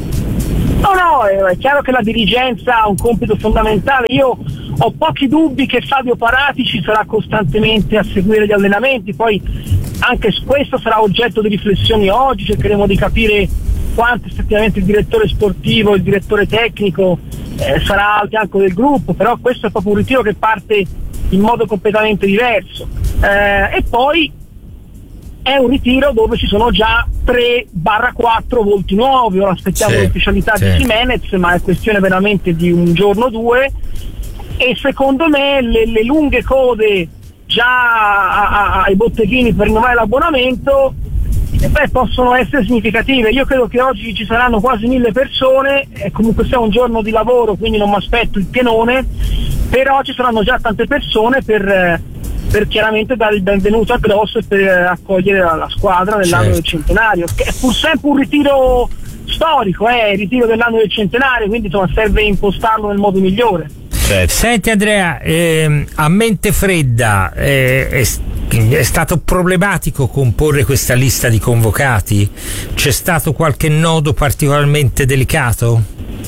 Speaker 1: No, no, è chiaro che la dirigenza ha un compito fondamentale. Io ho pochi dubbi che Fabio Paratici sarà costantemente a seguire gli allenamenti, poi anche questo sarà oggetto di riflessioni oggi, cercheremo di capire quanto effettivamente il direttore sportivo, il direttore tecnico eh, sarà al fianco del gruppo, però questo è proprio un ritiro che parte in modo completamente diverso. Eh, e poi è un ritiro dove ci sono già tre quattro volti nuovi. Ora aspettiamo sì, l'ufficialità sì. di Jimenez, ma è questione veramente di un giorno o due, e secondo me le, le lunghe code già a, a, ai botteghini per rinnovare l'abbonamento eh, beh, possono essere significative. Io credo che oggi ci saranno quasi mille persone, e comunque sia un giorno di lavoro, quindi non mi aspetto il pienone, però ci saranno già tante persone per per chiaramente dare il benvenuto a Grosso e per accogliere la, la squadra nell'anno certo. del centenario, che è pur sempre un ritiro storico, eh, il ritiro dell'anno del centenario, quindi insomma serve impostarlo nel modo migliore.
Speaker 2: Certo. Senti Andrea, ehm, a mente fredda, eh, è, è stato problematico comporre questa lista di convocati? C'è stato qualche nodo particolarmente delicato?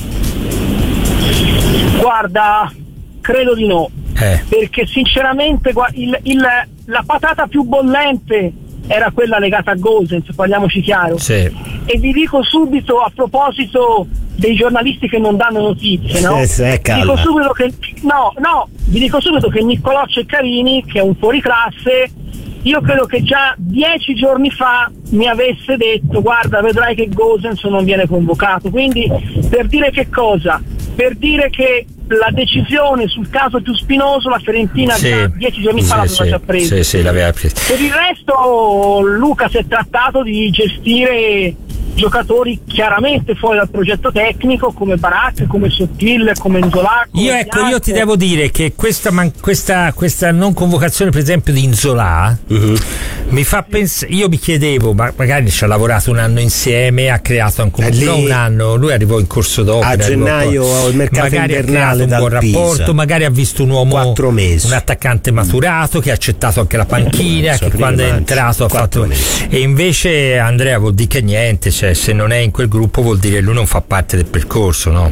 Speaker 1: Guarda, credo di no.
Speaker 2: Eh.
Speaker 1: Perché sinceramente il, il, la patata più bollente era quella legata a Gosens, parliamoci chiaro.
Speaker 2: Sì.
Speaker 1: E vi dico subito, a proposito dei giornalisti che non danno notizie, no?
Speaker 3: Eh, sì,
Speaker 1: vi dico subito che no, no, vi dico subito che Niccolò Ceccarini, che è un fuoriclasse, io credo che già dieci giorni fa mi avesse detto: guarda, vedrai che Gosens non viene convocato. Quindi per dire che cosa? Per dire che la decisione sul caso più spinoso la Fiorentina sì, già dieci giorni fa l'aveva
Speaker 2: sì,
Speaker 1: già presa.
Speaker 2: Sì, sì, l'aveva presa.
Speaker 1: Per il resto Luca si è trattato di gestire giocatori chiaramente fuori dal progetto tecnico, come Barak, come Sottil, come Nzola. Come
Speaker 2: io ecco,
Speaker 1: Piazza.
Speaker 2: io ti devo dire che questa, man- questa, questa non convocazione per esempio di Nzola uh-huh. mi fa pensare, io mi chiedevo, ma magari ci ha lavorato un anno insieme, ha creato anche un,
Speaker 3: lì,
Speaker 2: no, un anno, lui arrivò in corso d'opera
Speaker 3: a gennaio al mercato
Speaker 2: magari
Speaker 3: invernale
Speaker 2: ha creato un buon
Speaker 3: Pisa.
Speaker 2: rapporto, magari ha visto un uomo,
Speaker 3: quattro mesi,
Speaker 2: un attaccante maturato che ha accettato anche la panchina, che quando è entrato ha fatto
Speaker 3: mesi.
Speaker 2: E invece Andrea vuol dire che niente, cioè se non è in quel gruppo vuol dire che lui non fa parte del percorso, no?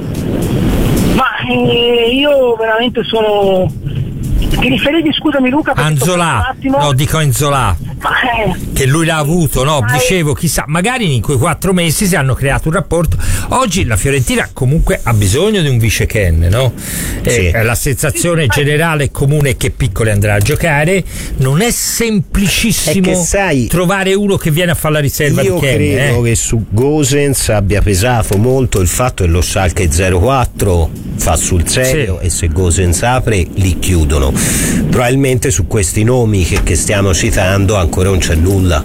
Speaker 1: Ma eh, io veramente sono. Ti riferivi, scusami Luca,
Speaker 2: Anzola, no, dico Nzola,
Speaker 1: eh,
Speaker 2: che lui l'ha avuto, no? Dicevo, chissà, magari in quei quattro mesi si hanno creato un rapporto. Oggi la Fiorentina comunque ha bisogno di un vice Ken, no? Sì. Eh, la sensazione generale comune che Piccoli andrà a giocare. Non è semplicissimo
Speaker 3: è che, sai,
Speaker 2: trovare uno che viene a fare la riserva di Ken.
Speaker 3: Io credo
Speaker 2: eh?
Speaker 3: che su Gosens abbia pesato molto il fatto che lo Schalke zero quattro fa sul serio, sì. E se Gosens apre li chiudono. Probabilmente su questi nomi che, che stiamo citando ancora non c'è nulla,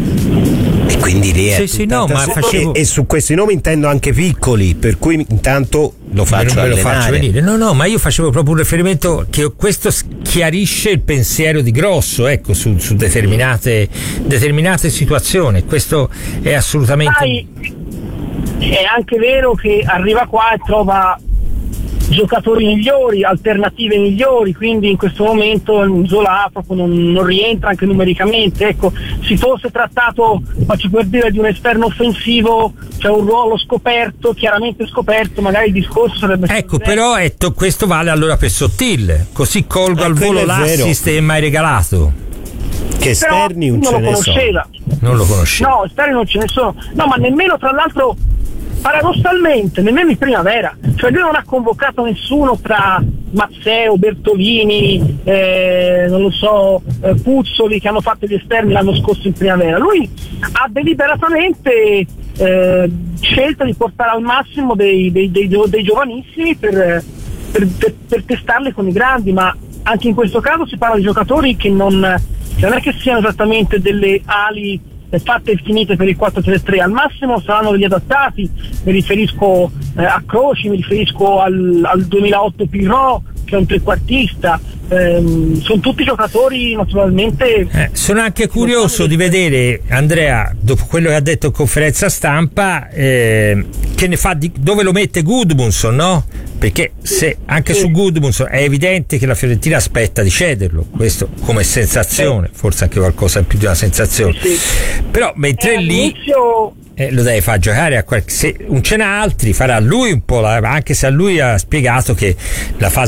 Speaker 3: e quindi lì è
Speaker 2: sì, sì, no, ma facevo...
Speaker 3: e, e su questi nomi intendo anche piccoli, per cui intanto lo faccio
Speaker 2: non me lo
Speaker 3: allenare.
Speaker 2: faccio venire. No, no, ma io facevo proprio un riferimento che questo chiarisce il pensiero di Grosso, ecco, su, su determinate determinate situazioni. Questo è assolutamente.
Speaker 1: Sai, è anche vero che arriva qua e trova giocatori migliori, alternative migliori, quindi in questo momento Zola proprio non, non rientra anche numericamente. Ecco, si fosse trattato, faccio per dire, di un esterno offensivo, cioè un ruolo scoperto, chiaramente scoperto, magari il discorso sarebbe stato
Speaker 2: ecco, però è to- questo vale allora per Sottil, così colgo
Speaker 3: eh,
Speaker 2: al volo l'assist e mai regalato.
Speaker 3: Che esterni non,
Speaker 1: non
Speaker 3: ce
Speaker 1: lo
Speaker 3: ne
Speaker 1: conosceva.
Speaker 3: sono.
Speaker 2: Non lo conosceva.
Speaker 1: No, esterni non ce ne sono. No, ma nemmeno, tra l'altro, paradossalmente, nemmeno in primavera. Cioè lui non ha convocato nessuno tra Mazzeo, Bertolini, eh, non lo so, eh, Puzzoli, che hanno fatto gli esterni l'anno scorso in primavera. Lui ha deliberatamente eh, scelto di portare al massimo dei, dei, dei, dei giovanissimi per, per, per, per testarli con i grandi, ma anche in questo caso si parla di giocatori che non, che non è che siano esattamente delle ali fatte e finite per il quattro tre tre, al massimo saranno degli adattati. Mi riferisco eh, a Croci, mi riferisco al, al duemilaotto Pirro, che è un trequartista. Ehm, sono tutti giocatori naturalmente.
Speaker 2: Eh, sono anche curioso di vedere, Andrea, dopo quello che ha detto in conferenza stampa, eh, che ne fa di, dove lo mette Gudmundsson, no? Perché se anche sì. su Gudmundsson è evidente che la Fiorentina aspetta di cederlo, questo come sensazione, sì. forse anche qualcosa in più di una sensazione. Sì, sì. Però mentre
Speaker 1: eh,
Speaker 2: lì
Speaker 1: all'inizio...
Speaker 2: eh, lo deve far giocare a qualche, se non ce n'ha altri farà lui un po', la, anche se a lui ha spiegato che la fase